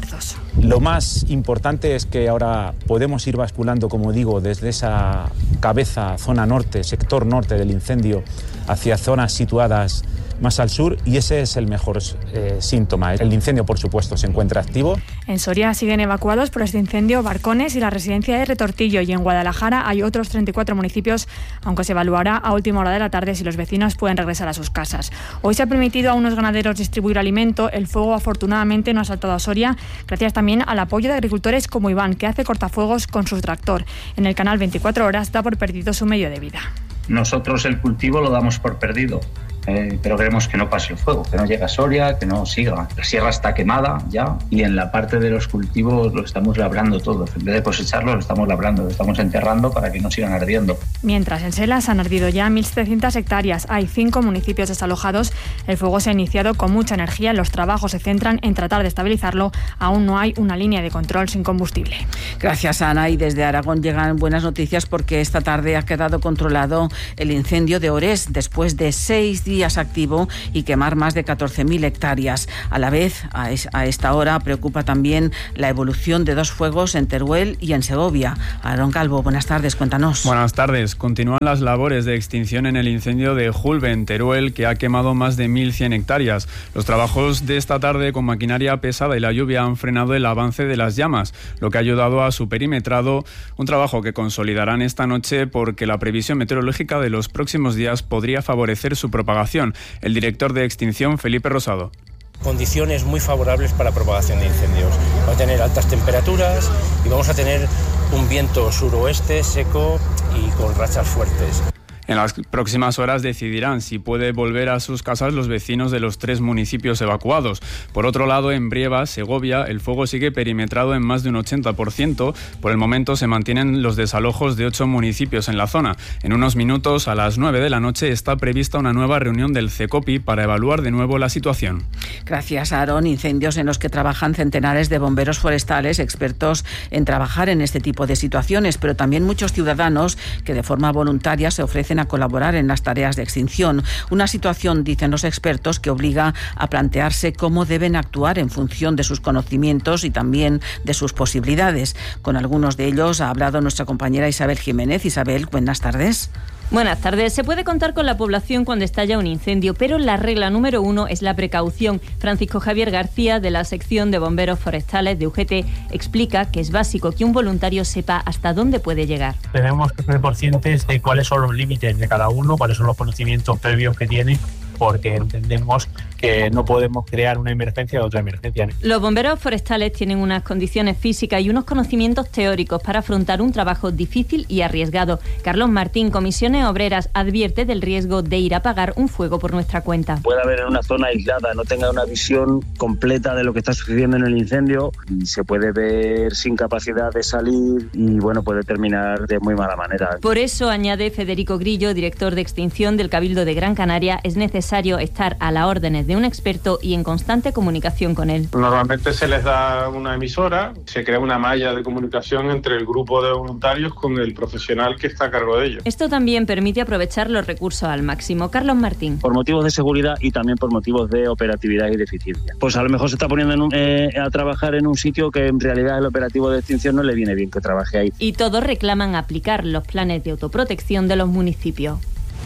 esfuerzos. Lo más importante es que ahora podemos ir basculando, como digo, desde esa cabeza, zona norte, sector norte del incendio, hacia zonas situadas más al sur, y ese es el mejor eh, síntoma. El incendio, por supuesto, se encuentra activo. En Soria siguen evacuados por este incendio Barcones y la residencia de Retortillo, y en Guadalajara hay otros treinta y cuatro municipios, aunque se evaluará a última hora de la tarde si los vecinos pueden regresar a sus casas. Hoy se ha permitido a unos ganaderos distribuir alimento. El fuego afortunadamente no ha saltado a Soria, gracias también al apoyo de agricultores como Iván, que hace cortafuegos con su tractor. En el canal veinticuatro horas da por perdido su medio de vida. Nosotros el cultivo lo damos por perdido, eh, pero queremos que no pase el fuego, que no llegue a Soria, que no siga. La sierra está quemada ya, y en la parte de los cultivos lo estamos labrando todo. En vez de cosecharlo, lo estamos labrando, lo estamos enterrando para que no sigan ardiendo. Mientras en Selas han ardido ya mil setecientas hectáreas. Hay cinco municipios desalojados. El fuego se ha iniciado con mucha energía. Los trabajos se centran en tratar de estabilizarlo. Aún no hay una línea de control sin combustible. Gracias, Ana. Y desde Aragón llegan buenas noticias, porque esta tarde ha quedado controlado el incendio de Orés, después de seis días activo y quemar más de catorce mil hectáreas. A la vez, a, es, a esta hora, preocupa también la evolución de dos fuegos en Teruel y en Segovia. Aarón Calvo, buenas tardes, cuéntanos. Buenas tardes. Continúan las labores de extinción en el incendio de Julve, en Teruel, que ha quemado más de mil cien hectáreas. Los trabajos de esta tarde con maquinaria pesada y la lluvia han frenado el avance de las llamas, lo que ha ayudado a su perimetrado, un trabajo que consolidarán esta noche, porque la previsión meteorológica de los próximos días podría favorecer su propagación. El director de extinción, Felipe Rosado. Condiciones muy favorables para la propagación de incendios. Vamos a tener altas temperaturas y vamos a tener un viento suroeste seco y con rachas fuertes. En las próximas horas decidirán si puede volver a sus casas los vecinos de los tres municipios evacuados. Por otro lado, en Brieva, Segovia, el fuego sigue perimetrado en más de un ochenta por ciento. Por el momento se mantienen los desalojos de ocho municipios en la zona. En unos minutos, a las nueve de la noche, está prevista una nueva reunión del CECOPI para evaluar de nuevo la situación. Gracias, Aarón. Incendios en los que trabajan centenares de bomberos forestales, expertos en trabajar en este tipo de situaciones, pero también muchos ciudadanos que de forma voluntaria se ofrecen a colaborar en las tareas de extinción. Una situación, dicen los expertos, que obliga a plantearse cómo deben actuar en función de sus conocimientos y también de sus posibilidades. Con algunos de ellos ha hablado nuestra compañera Isabel Jiménez. Isabel, buenas tardes. Buenas tardes. Se puede contar con la población cuando estalla un incendio, pero la regla número uno es la precaución. Francisco Javier García, de la sección de bomberos forestales de U G T, explica que es básico que un voluntario sepa hasta dónde puede llegar. Tenemos que ser conscientes de cuáles son los límites de cada uno, cuáles son los conocimientos previos que tiene, porque entendemos que no podemos crear una emergencia de otra emergencia. Los bomberos forestales tienen unas condiciones físicas y unos conocimientos teóricos para afrontar un trabajo difícil y arriesgado. Carlos Martín, Comisiones Obreras, advierte del riesgo de ir a apagar un fuego por nuestra cuenta. Puede haber en una zona aislada, no tenga una visión completa de lo que está sucediendo en el incendio, y se puede ver sin capacidad de salir y bueno, puede terminar de muy mala manera. Por eso, añade Federico Grillo, director de extinción del Cabildo de Gran Canaria, es necesario estar a las órdenes de un experto y en constante comunicación con él. Normalmente se les da una emisora, se crea una malla de comunicación entre el grupo de voluntarios con el profesional que está a cargo de ellos. Esto también permite aprovechar los recursos al máximo. Carlos Martín. Por motivos de seguridad y también por motivos de operatividad y de eficiencia. Pues a lo mejor se está poniendo en un, eh, a trabajar en un sitio que en realidad el operativo de extinción no le viene bien que trabaje ahí. Y todos reclaman aplicar los planes de autoprotección de los municipios.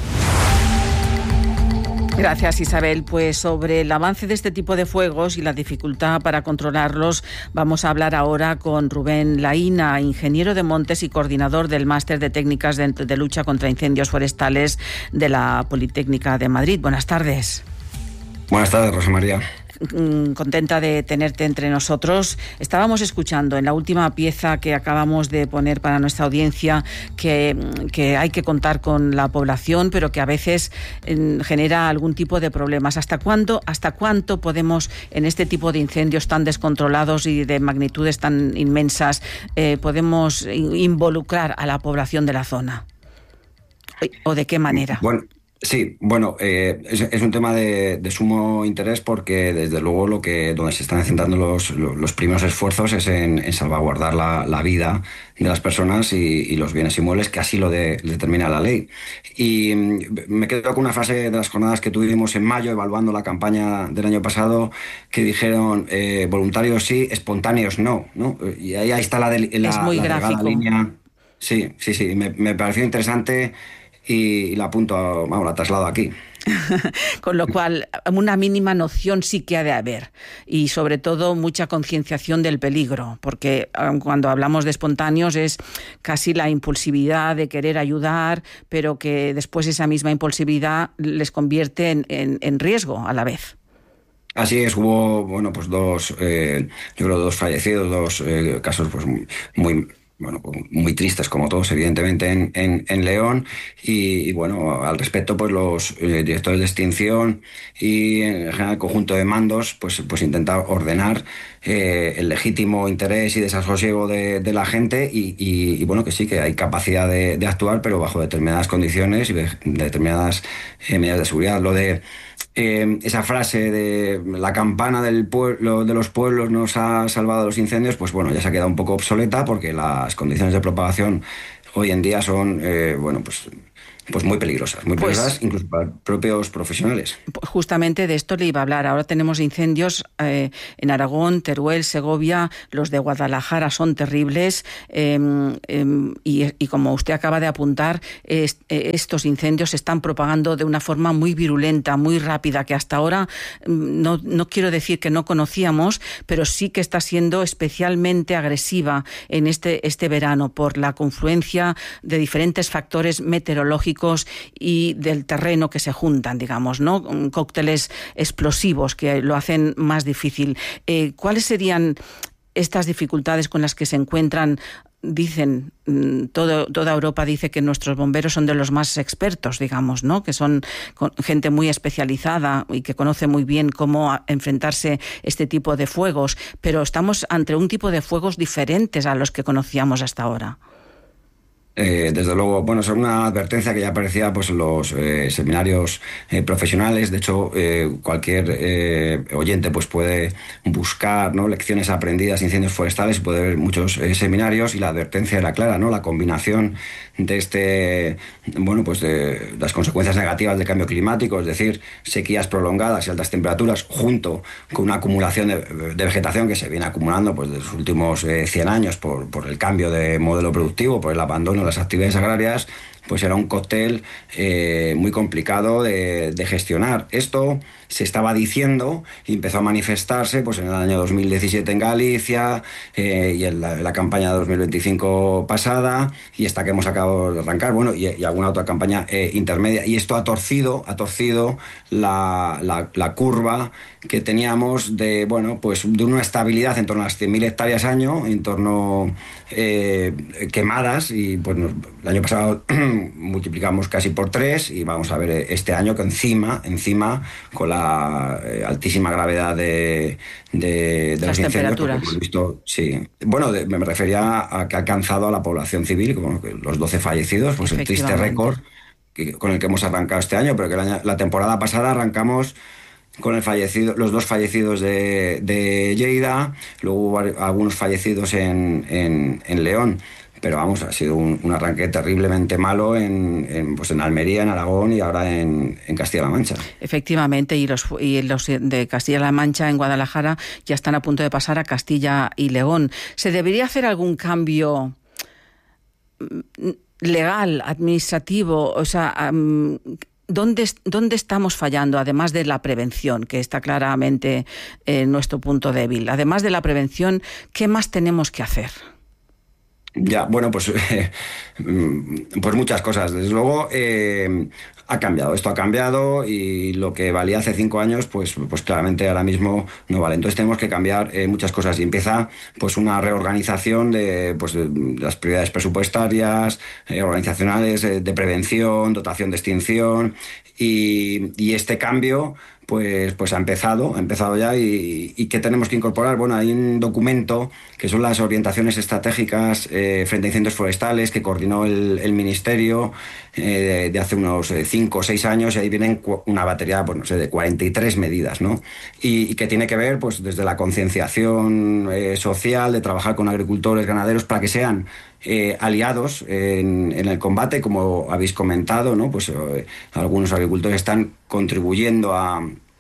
Gracias, Isabel. Pues sobre el avance de este tipo de fuegos y la dificultad para controlarlos, vamos a hablar ahora con Rubén Laína, ingeniero de montes y coordinador del Máster de Técnicas de, de Lucha contra Incendios Forestales de la Politécnica de Madrid. Buenas tardes. Buenas tardes, Rosa María. Contenta de tenerte entre nosotros. Estábamos escuchando en la última pieza que acabamos de poner para nuestra audiencia que, que hay que contar con la población, pero que a veces eh, genera algún tipo de problemas. ¿Hasta cuándo, hasta cuánto podemos, en este tipo de incendios tan descontrolados y de magnitudes tan inmensas, eh, podemos involucrar a la población de la zona? ¿O de qué manera? Bueno. Sí, bueno, eh, es, es un tema de, de sumo interés porque desde luego lo que donde se están centrando los, los, los primeros esfuerzos es en, en salvaguardar la, la vida de las personas y, y los bienes inmuebles, que así lo de, determina la ley. Y me quedo con una frase de las jornadas que tuvimos en mayo, evaluando la campaña del año pasado, que dijeron eh, voluntarios sí, espontáneos no, ¿no? Y ahí, ahí está la, de, la, es muy la gráfico. línea. Sí, sí, sí, me, me pareció interesante. Y la apunto, vamos, la traslado aquí. Con lo cual, una mínima noción sí que ha de haber y sobre todo mucha concienciación del peligro, porque cuando hablamos de espontáneos es casi la impulsividad de querer ayudar, pero que después esa misma impulsividad les convierte en, en, en riesgo a la vez. Así es, hubo, bueno, pues dos, eh, yo creo dos fallecidos, dos eh, casos pues muy... muy bueno, muy tristes como todos, evidentemente, en, en, en León. Y, y bueno, al respecto, pues los eh, directores de extinción y en general el conjunto de mandos, pues, pues intentar ordenar eh, el legítimo interés y desasosiego de, de la gente y, y, y bueno, que sí, que hay capacidad de, de actuar, pero bajo determinadas condiciones y de, de determinadas eh, medidas de seguridad. Lo de Eh, esa frase de la campana del pueblo, de los pueblos nos ha salvado de los incendios, pues bueno, ya se ha quedado un poco obsoleta porque las condiciones de propagación hoy en día son, eh, bueno, pues... pues muy peligrosas, muy peligrosas, pues, incluso para propios profesionales. Justamente de esto le iba a hablar. Ahora tenemos incendios eh, en Aragón, Teruel, Segovia, los de Guadalajara son terribles eh, eh, y, y como usted acaba de apuntar, es, eh, estos incendios se están propagando de una forma muy virulenta, muy rápida, que hasta ahora no, no quiero decir que no conocíamos, pero sí que está siendo especialmente agresiva en este, este verano por la confluencia de diferentes factores meteorológicos y del terreno que se juntan, digamos, ¿no? Cócteles explosivos que lo hacen más difícil. Eh, ¿Cuáles serían estas dificultades con las que se encuentran? Dicen, todo, toda Europa dice que nuestros bomberos son de los más expertos, digamos, ¿no? Que son gente muy especializada y que conoce muy bien cómo enfrentarse este tipo de fuegos, pero estamos ante un tipo de fuegos diferentes a los que conocíamos hasta ahora. Eh, desde luego, bueno, es una advertencia que ya aparecía pues, en los eh, seminarios eh, profesionales. De hecho, eh, cualquier eh, oyente pues, puede buscar, ¿no?, lecciones aprendidas, incendios forestales, puede ver muchos eh, seminarios y la advertencia era clara, ¿no? La combinación de este, bueno, pues de las consecuencias negativas del cambio climático, es decir, sequías prolongadas y altas temperaturas, junto con una acumulación de, de vegetación que se viene acumulando pues, de los últimos eh, cien años por, por el cambio de modelo productivo, por el abandono de las actividades agrarias, pues era un cóctel eh, muy complicado de, de gestionar. Esto se estaba diciendo y empezó a manifestarse pues, en el año dos mil diecisiete en Galicia eh, y en la, en la campaña de dos mil veinticinco pasada y esta que hemos acabado de arrancar, bueno, y, y alguna otra campaña eh, intermedia. Y esto ha torcido, ha torcido la, la, la curva que teníamos de, bueno, pues de una estabilidad en torno a las cien mil hectáreas año, en torno eh, quemadas, y pues nos, el año pasado multiplicamos casi por tres y vamos a ver este año que encima, encima con la eh, altísima gravedad de, de, de las los temperaturas. Hemos visto, sí. Bueno, de, me refería a que ha alcanzado a la población civil, como los doce fallecidos, pues el triste récord que, con el que hemos arrancado este año, pero que el año, la temporada pasada arrancamos con el fallecido, los dos fallecidos de, de Lleida, luego hubo algunos fallecidos en, en, en León. Pero vamos, ha sido un, un arranque terriblemente malo en, en, pues en Almería, en Aragón y ahora en, en Castilla-La Mancha. Efectivamente, y los, y los de Castilla-La Mancha en Guadalajara ya están a punto de pasar a Castilla y León. ¿Se debería hacer algún cambio legal, administrativo? O sea, um, ¿Dónde, ¿Dónde estamos fallando, además de la prevención, que está claramente en nuestro punto débil? Además de la prevención, ¿qué más tenemos que hacer? Ya, bueno, pues, eh, pues muchas cosas. Desde luego eh, ha cambiado, esto ha cambiado y lo que valía hace cinco años, pues, pues claramente ahora mismo no vale. Entonces tenemos que cambiar eh, muchas cosas y empieza pues una reorganización de, pues, de las prioridades presupuestarias, eh, organizacionales, eh, de prevención, dotación de extinción y, y este cambio pues, pues ha empezado, ha empezado ya. ¿Y, y qué tenemos que incorporar? Bueno, hay un documento que son las orientaciones estratégicas eh, frente a incendios forestales que coordinó el, el Ministerio eh, de, de hace unos cinco o seis años, y ahí vienen una batería, pues no sé, de cuarenta y tres medidas, ¿no? Y, y que tiene que ver, pues, desde la concienciación eh, social, de trabajar con agricultores, ganaderos, para que sean Eh, aliados en, en el combate, como habéis comentado, ¿no? Pues eh, algunos agricultores están contribuyendo a,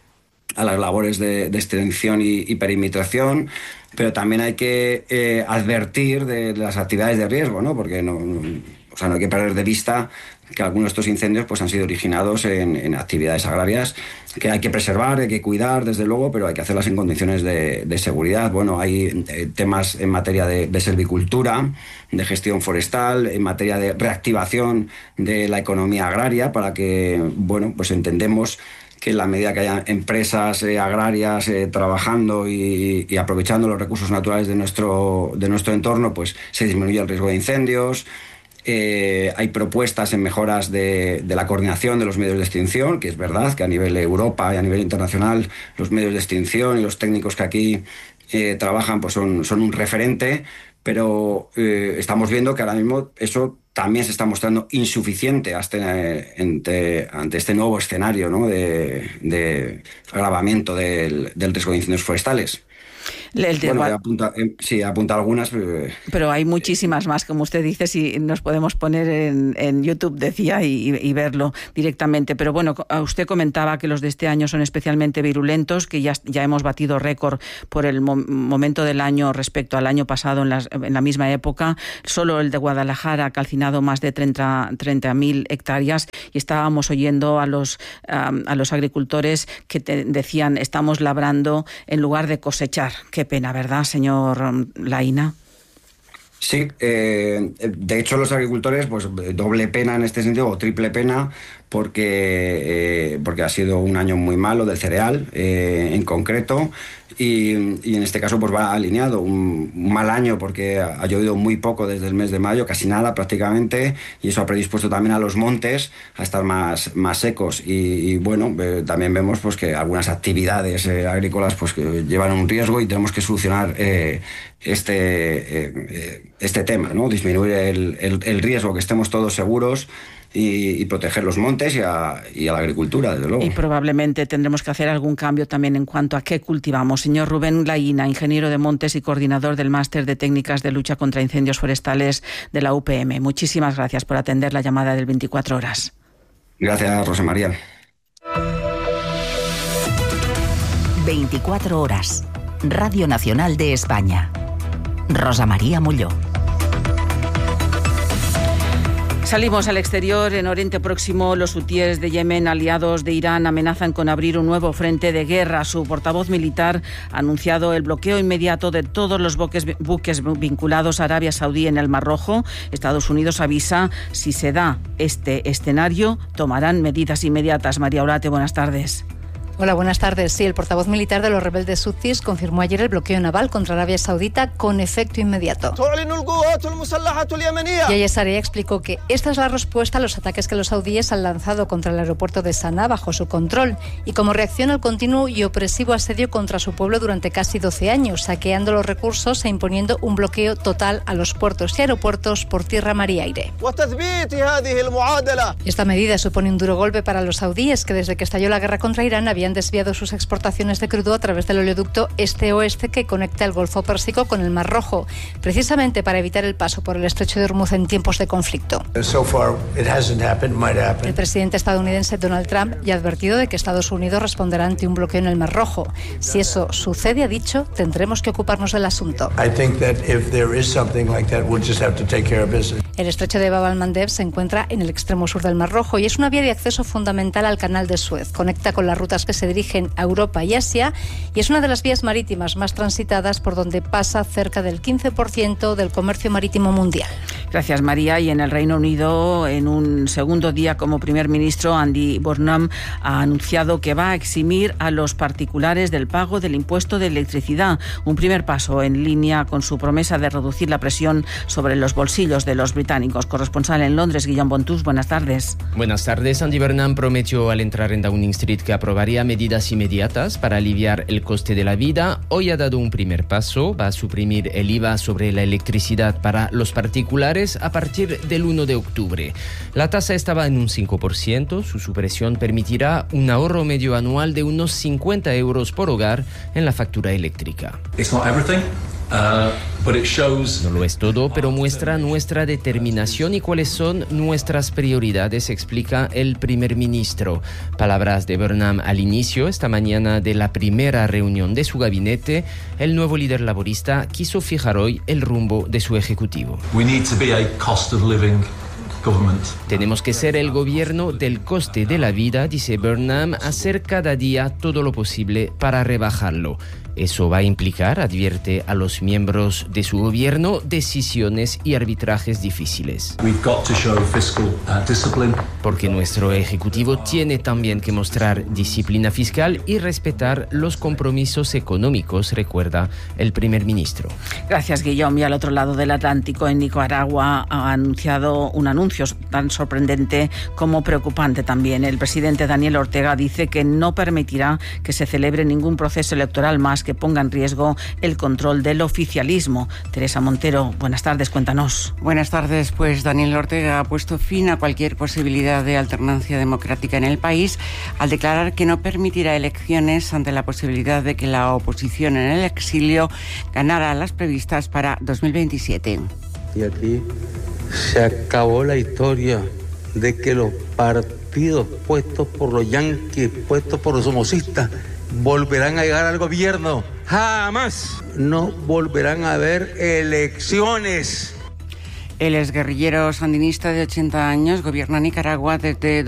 a las labores de, de extinción y, y perimetración, pero también hay que eh, advertir de las actividades de riesgo, ¿no? Porque no, no, o sea, no hay que perder de vista que algunos de estos incendios pues, han sido originados en, en actividades agrarias que hay que preservar, hay que cuidar, desde luego, pero hay que hacerlas en condiciones de, de seguridad. Bueno, hay eh, temas en materia de, de silvicultura, de gestión forestal, en materia de reactivación de la economía agraria, para que, bueno, pues entendemos que en la medida que haya empresas eh, agrarias eh, trabajando y, y aprovechando los recursos naturales de nuestro, de nuestro entorno, pues se disminuye el riesgo de incendios. Eh, hay propuestas en mejoras de, de la coordinación de los medios de extinción, que es verdad que a nivel Europa y a nivel internacional los medios de extinción y los técnicos que aquí eh, trabajan pues son, son un referente, pero eh, estamos viendo que ahora mismo eso también se está mostrando insuficiente hasta, eh, ante, ante este nuevo escenario, ¿no? de, de agravamiento del, del riesgo de incendios forestales. El de bueno, apunta, eh, sí, apunta algunas. Eh, Pero hay muchísimas más, como usted dice, si nos podemos poner en, en YouTube, decía, y, y verlo directamente. Pero bueno, usted comentaba que los de este año son especialmente virulentos, que ya, ya hemos batido récord por el mo- momento del año respecto al año pasado en, las, en la misma época. Solo el de Guadalajara ha calcinado más de treinta mil hectáreas, y estábamos oyendo a los, um, a los agricultores que te decían, estamos labrando en lugar de cosechar. Qué pena, ¿verdad, señor Laína? Sí, eh, de hecho los agricultores, pues doble pena en este sentido, o triple pena, porque, eh, porque ha sido un año muy malo del cereal eh, en concreto, y, y en este caso pues va alineado, un, un mal año porque ha llovido muy poco desde el mes de mayo, casi nada prácticamente, y eso ha predispuesto también a los montes a estar más, más secos, y, y bueno, eh, también vemos pues que algunas actividades eh, agrícolas pues que llevan un riesgo, y tenemos que solucionar eh, este, eh, este tema, ¿no? Disminuir el, el, el riesgo, que estemos todos seguros, Y, y proteger los montes y a, y a la agricultura, desde luego. Y probablemente tendremos que hacer algún cambio también en cuanto a qué cultivamos. Señor Rubén Laína, ingeniero de montes y coordinador del Máster de Técnicas de Lucha contra Incendios Forestales de la U P M. Muchísimas gracias por atender la llamada del veinticuatro horas. Gracias, Rosa María. veinticuatro horas. Radio Nacional de España. Rosa María Molló. Salimos al exterior. En Oriente Próximo, los hutíes de Yemen, aliados de Irán, amenazan con abrir un nuevo frente de guerra. Su portavoz militar ha anunciado el bloqueo inmediato de todos los buques, buques vinculados a Arabia Saudí en el Mar Rojo. Estados Unidos avisa, si se da este escenario, tomarán medidas inmediatas. María Olate, buenas tardes. Hola, buenas tardes. Sí, el portavoz militar de los rebeldes hutis confirmó ayer el bloqueo naval contra Arabia Saudita con efecto inmediato. Yahya Sarea explicó que esta es la respuesta a los ataques que los saudíes han lanzado contra el aeropuerto de Sanaa bajo su control, y como reacción al continuo y opresivo asedio contra su pueblo durante casi doce años, saqueando los recursos e imponiendo un bloqueo total a los puertos y aeropuertos por tierra, mar y aire. Esta medida supone un duro golpe para los saudíes, que desde que estalló la guerra contra Irán habían habían desviado sus exportaciones de crudo a través del oleoducto este-oeste que conecta el Golfo Pérsico con el Mar Rojo, precisamente para evitar el paso por el estrecho de Hormuz en tiempos de conflicto. So far, it hasn't happened, might happen. El presidente estadounidense Donald Trump ya ha advertido de que Estados Unidos responderá ante un bloqueo en el Mar Rojo. Si eso sucede, ha dicho, tendremos que ocuparnos del asunto. I think that if there is something like that, we'll just have to take care of business. El estrecho de Bab al-Mandeb se encuentra en el extremo sur del Mar Rojo y es una vía de acceso fundamental al canal de Suez. Conecta con las rutas que se dirigen a Europa y Asia y es una de las vías marítimas más transitadas, por donde pasa cerca del quince por ciento del comercio marítimo mundial. Gracias, María. Y en el Reino Unido, en un segundo día como primer ministro, Andy Burnham ha anunciado que va a eximir a los particulares del pago del impuesto de electricidad. Un primer paso en línea con su promesa de reducir la presión sobre los bolsillos de los británicos. Corresponsal en Londres, Guillaume Bontus, buenas tardes. Buenas tardes. Andy Burnham prometió al entrar en Downing Street que aprobaría plantea medidas inmediatas para aliviar el coste de la vida. Hoy ha dado un primer paso, va a suprimir el I V A sobre la electricidad para los particulares a partir del uno de octubre. La tasa estaba en un cinco por ciento, su supresión permitirá un ahorro medio anual de unos cincuenta euros por hogar en la factura eléctrica. It's not everything. Uh, but it shows... No lo es todo, pero muestra nuestra determinación y cuáles son nuestras prioridades, explica el primer ministro. Palabras de Burnham al inicio, esta mañana, de la primera reunión de su gabinete. El nuevo líder laborista quiso fijar hoy el rumbo de su ejecutivo. We need to be a cost of living government. Tenemos que ser el gobierno del coste de la vida, dice Burnham, hacer cada día todo lo posible para rebajarlo. Eso va a implicar, advierte a los miembros de su gobierno, decisiones y arbitrajes difíciles. We've got to show fiscal uh, discipline. Porque nuestro ejecutivo tiene también que mostrar disciplina fiscal y respetar los compromisos económicos, recuerda el primer ministro. Gracias, Guillaume. Y al otro lado del Atlántico, en Nicaragua, ha anunciado un anuncio tan sorprendente como preocupante también. El presidente Daniel Ortega dice que no permitirá que se celebre ningún proceso electoral más que ponga en riesgo el control del oficialismo. Teresa Montero, buenas tardes, cuéntanos. Buenas tardes. Pues Daniel Ortega ha puesto fin a cualquier posibilidad de alternancia democrática en el país al declarar que no permitirá elecciones ante la posibilidad de que la oposición en el exilio ganara las previstas para dos mil veintisiete. Y aquí se acabó la historia de que los partidos puestos por los yanquis, puestos por los somocistas, volverán a llegar al gobierno. Jamás. No volverán a haber elecciones. El exguerrillero sandinista de ochenta años gobierna Nicaragua desde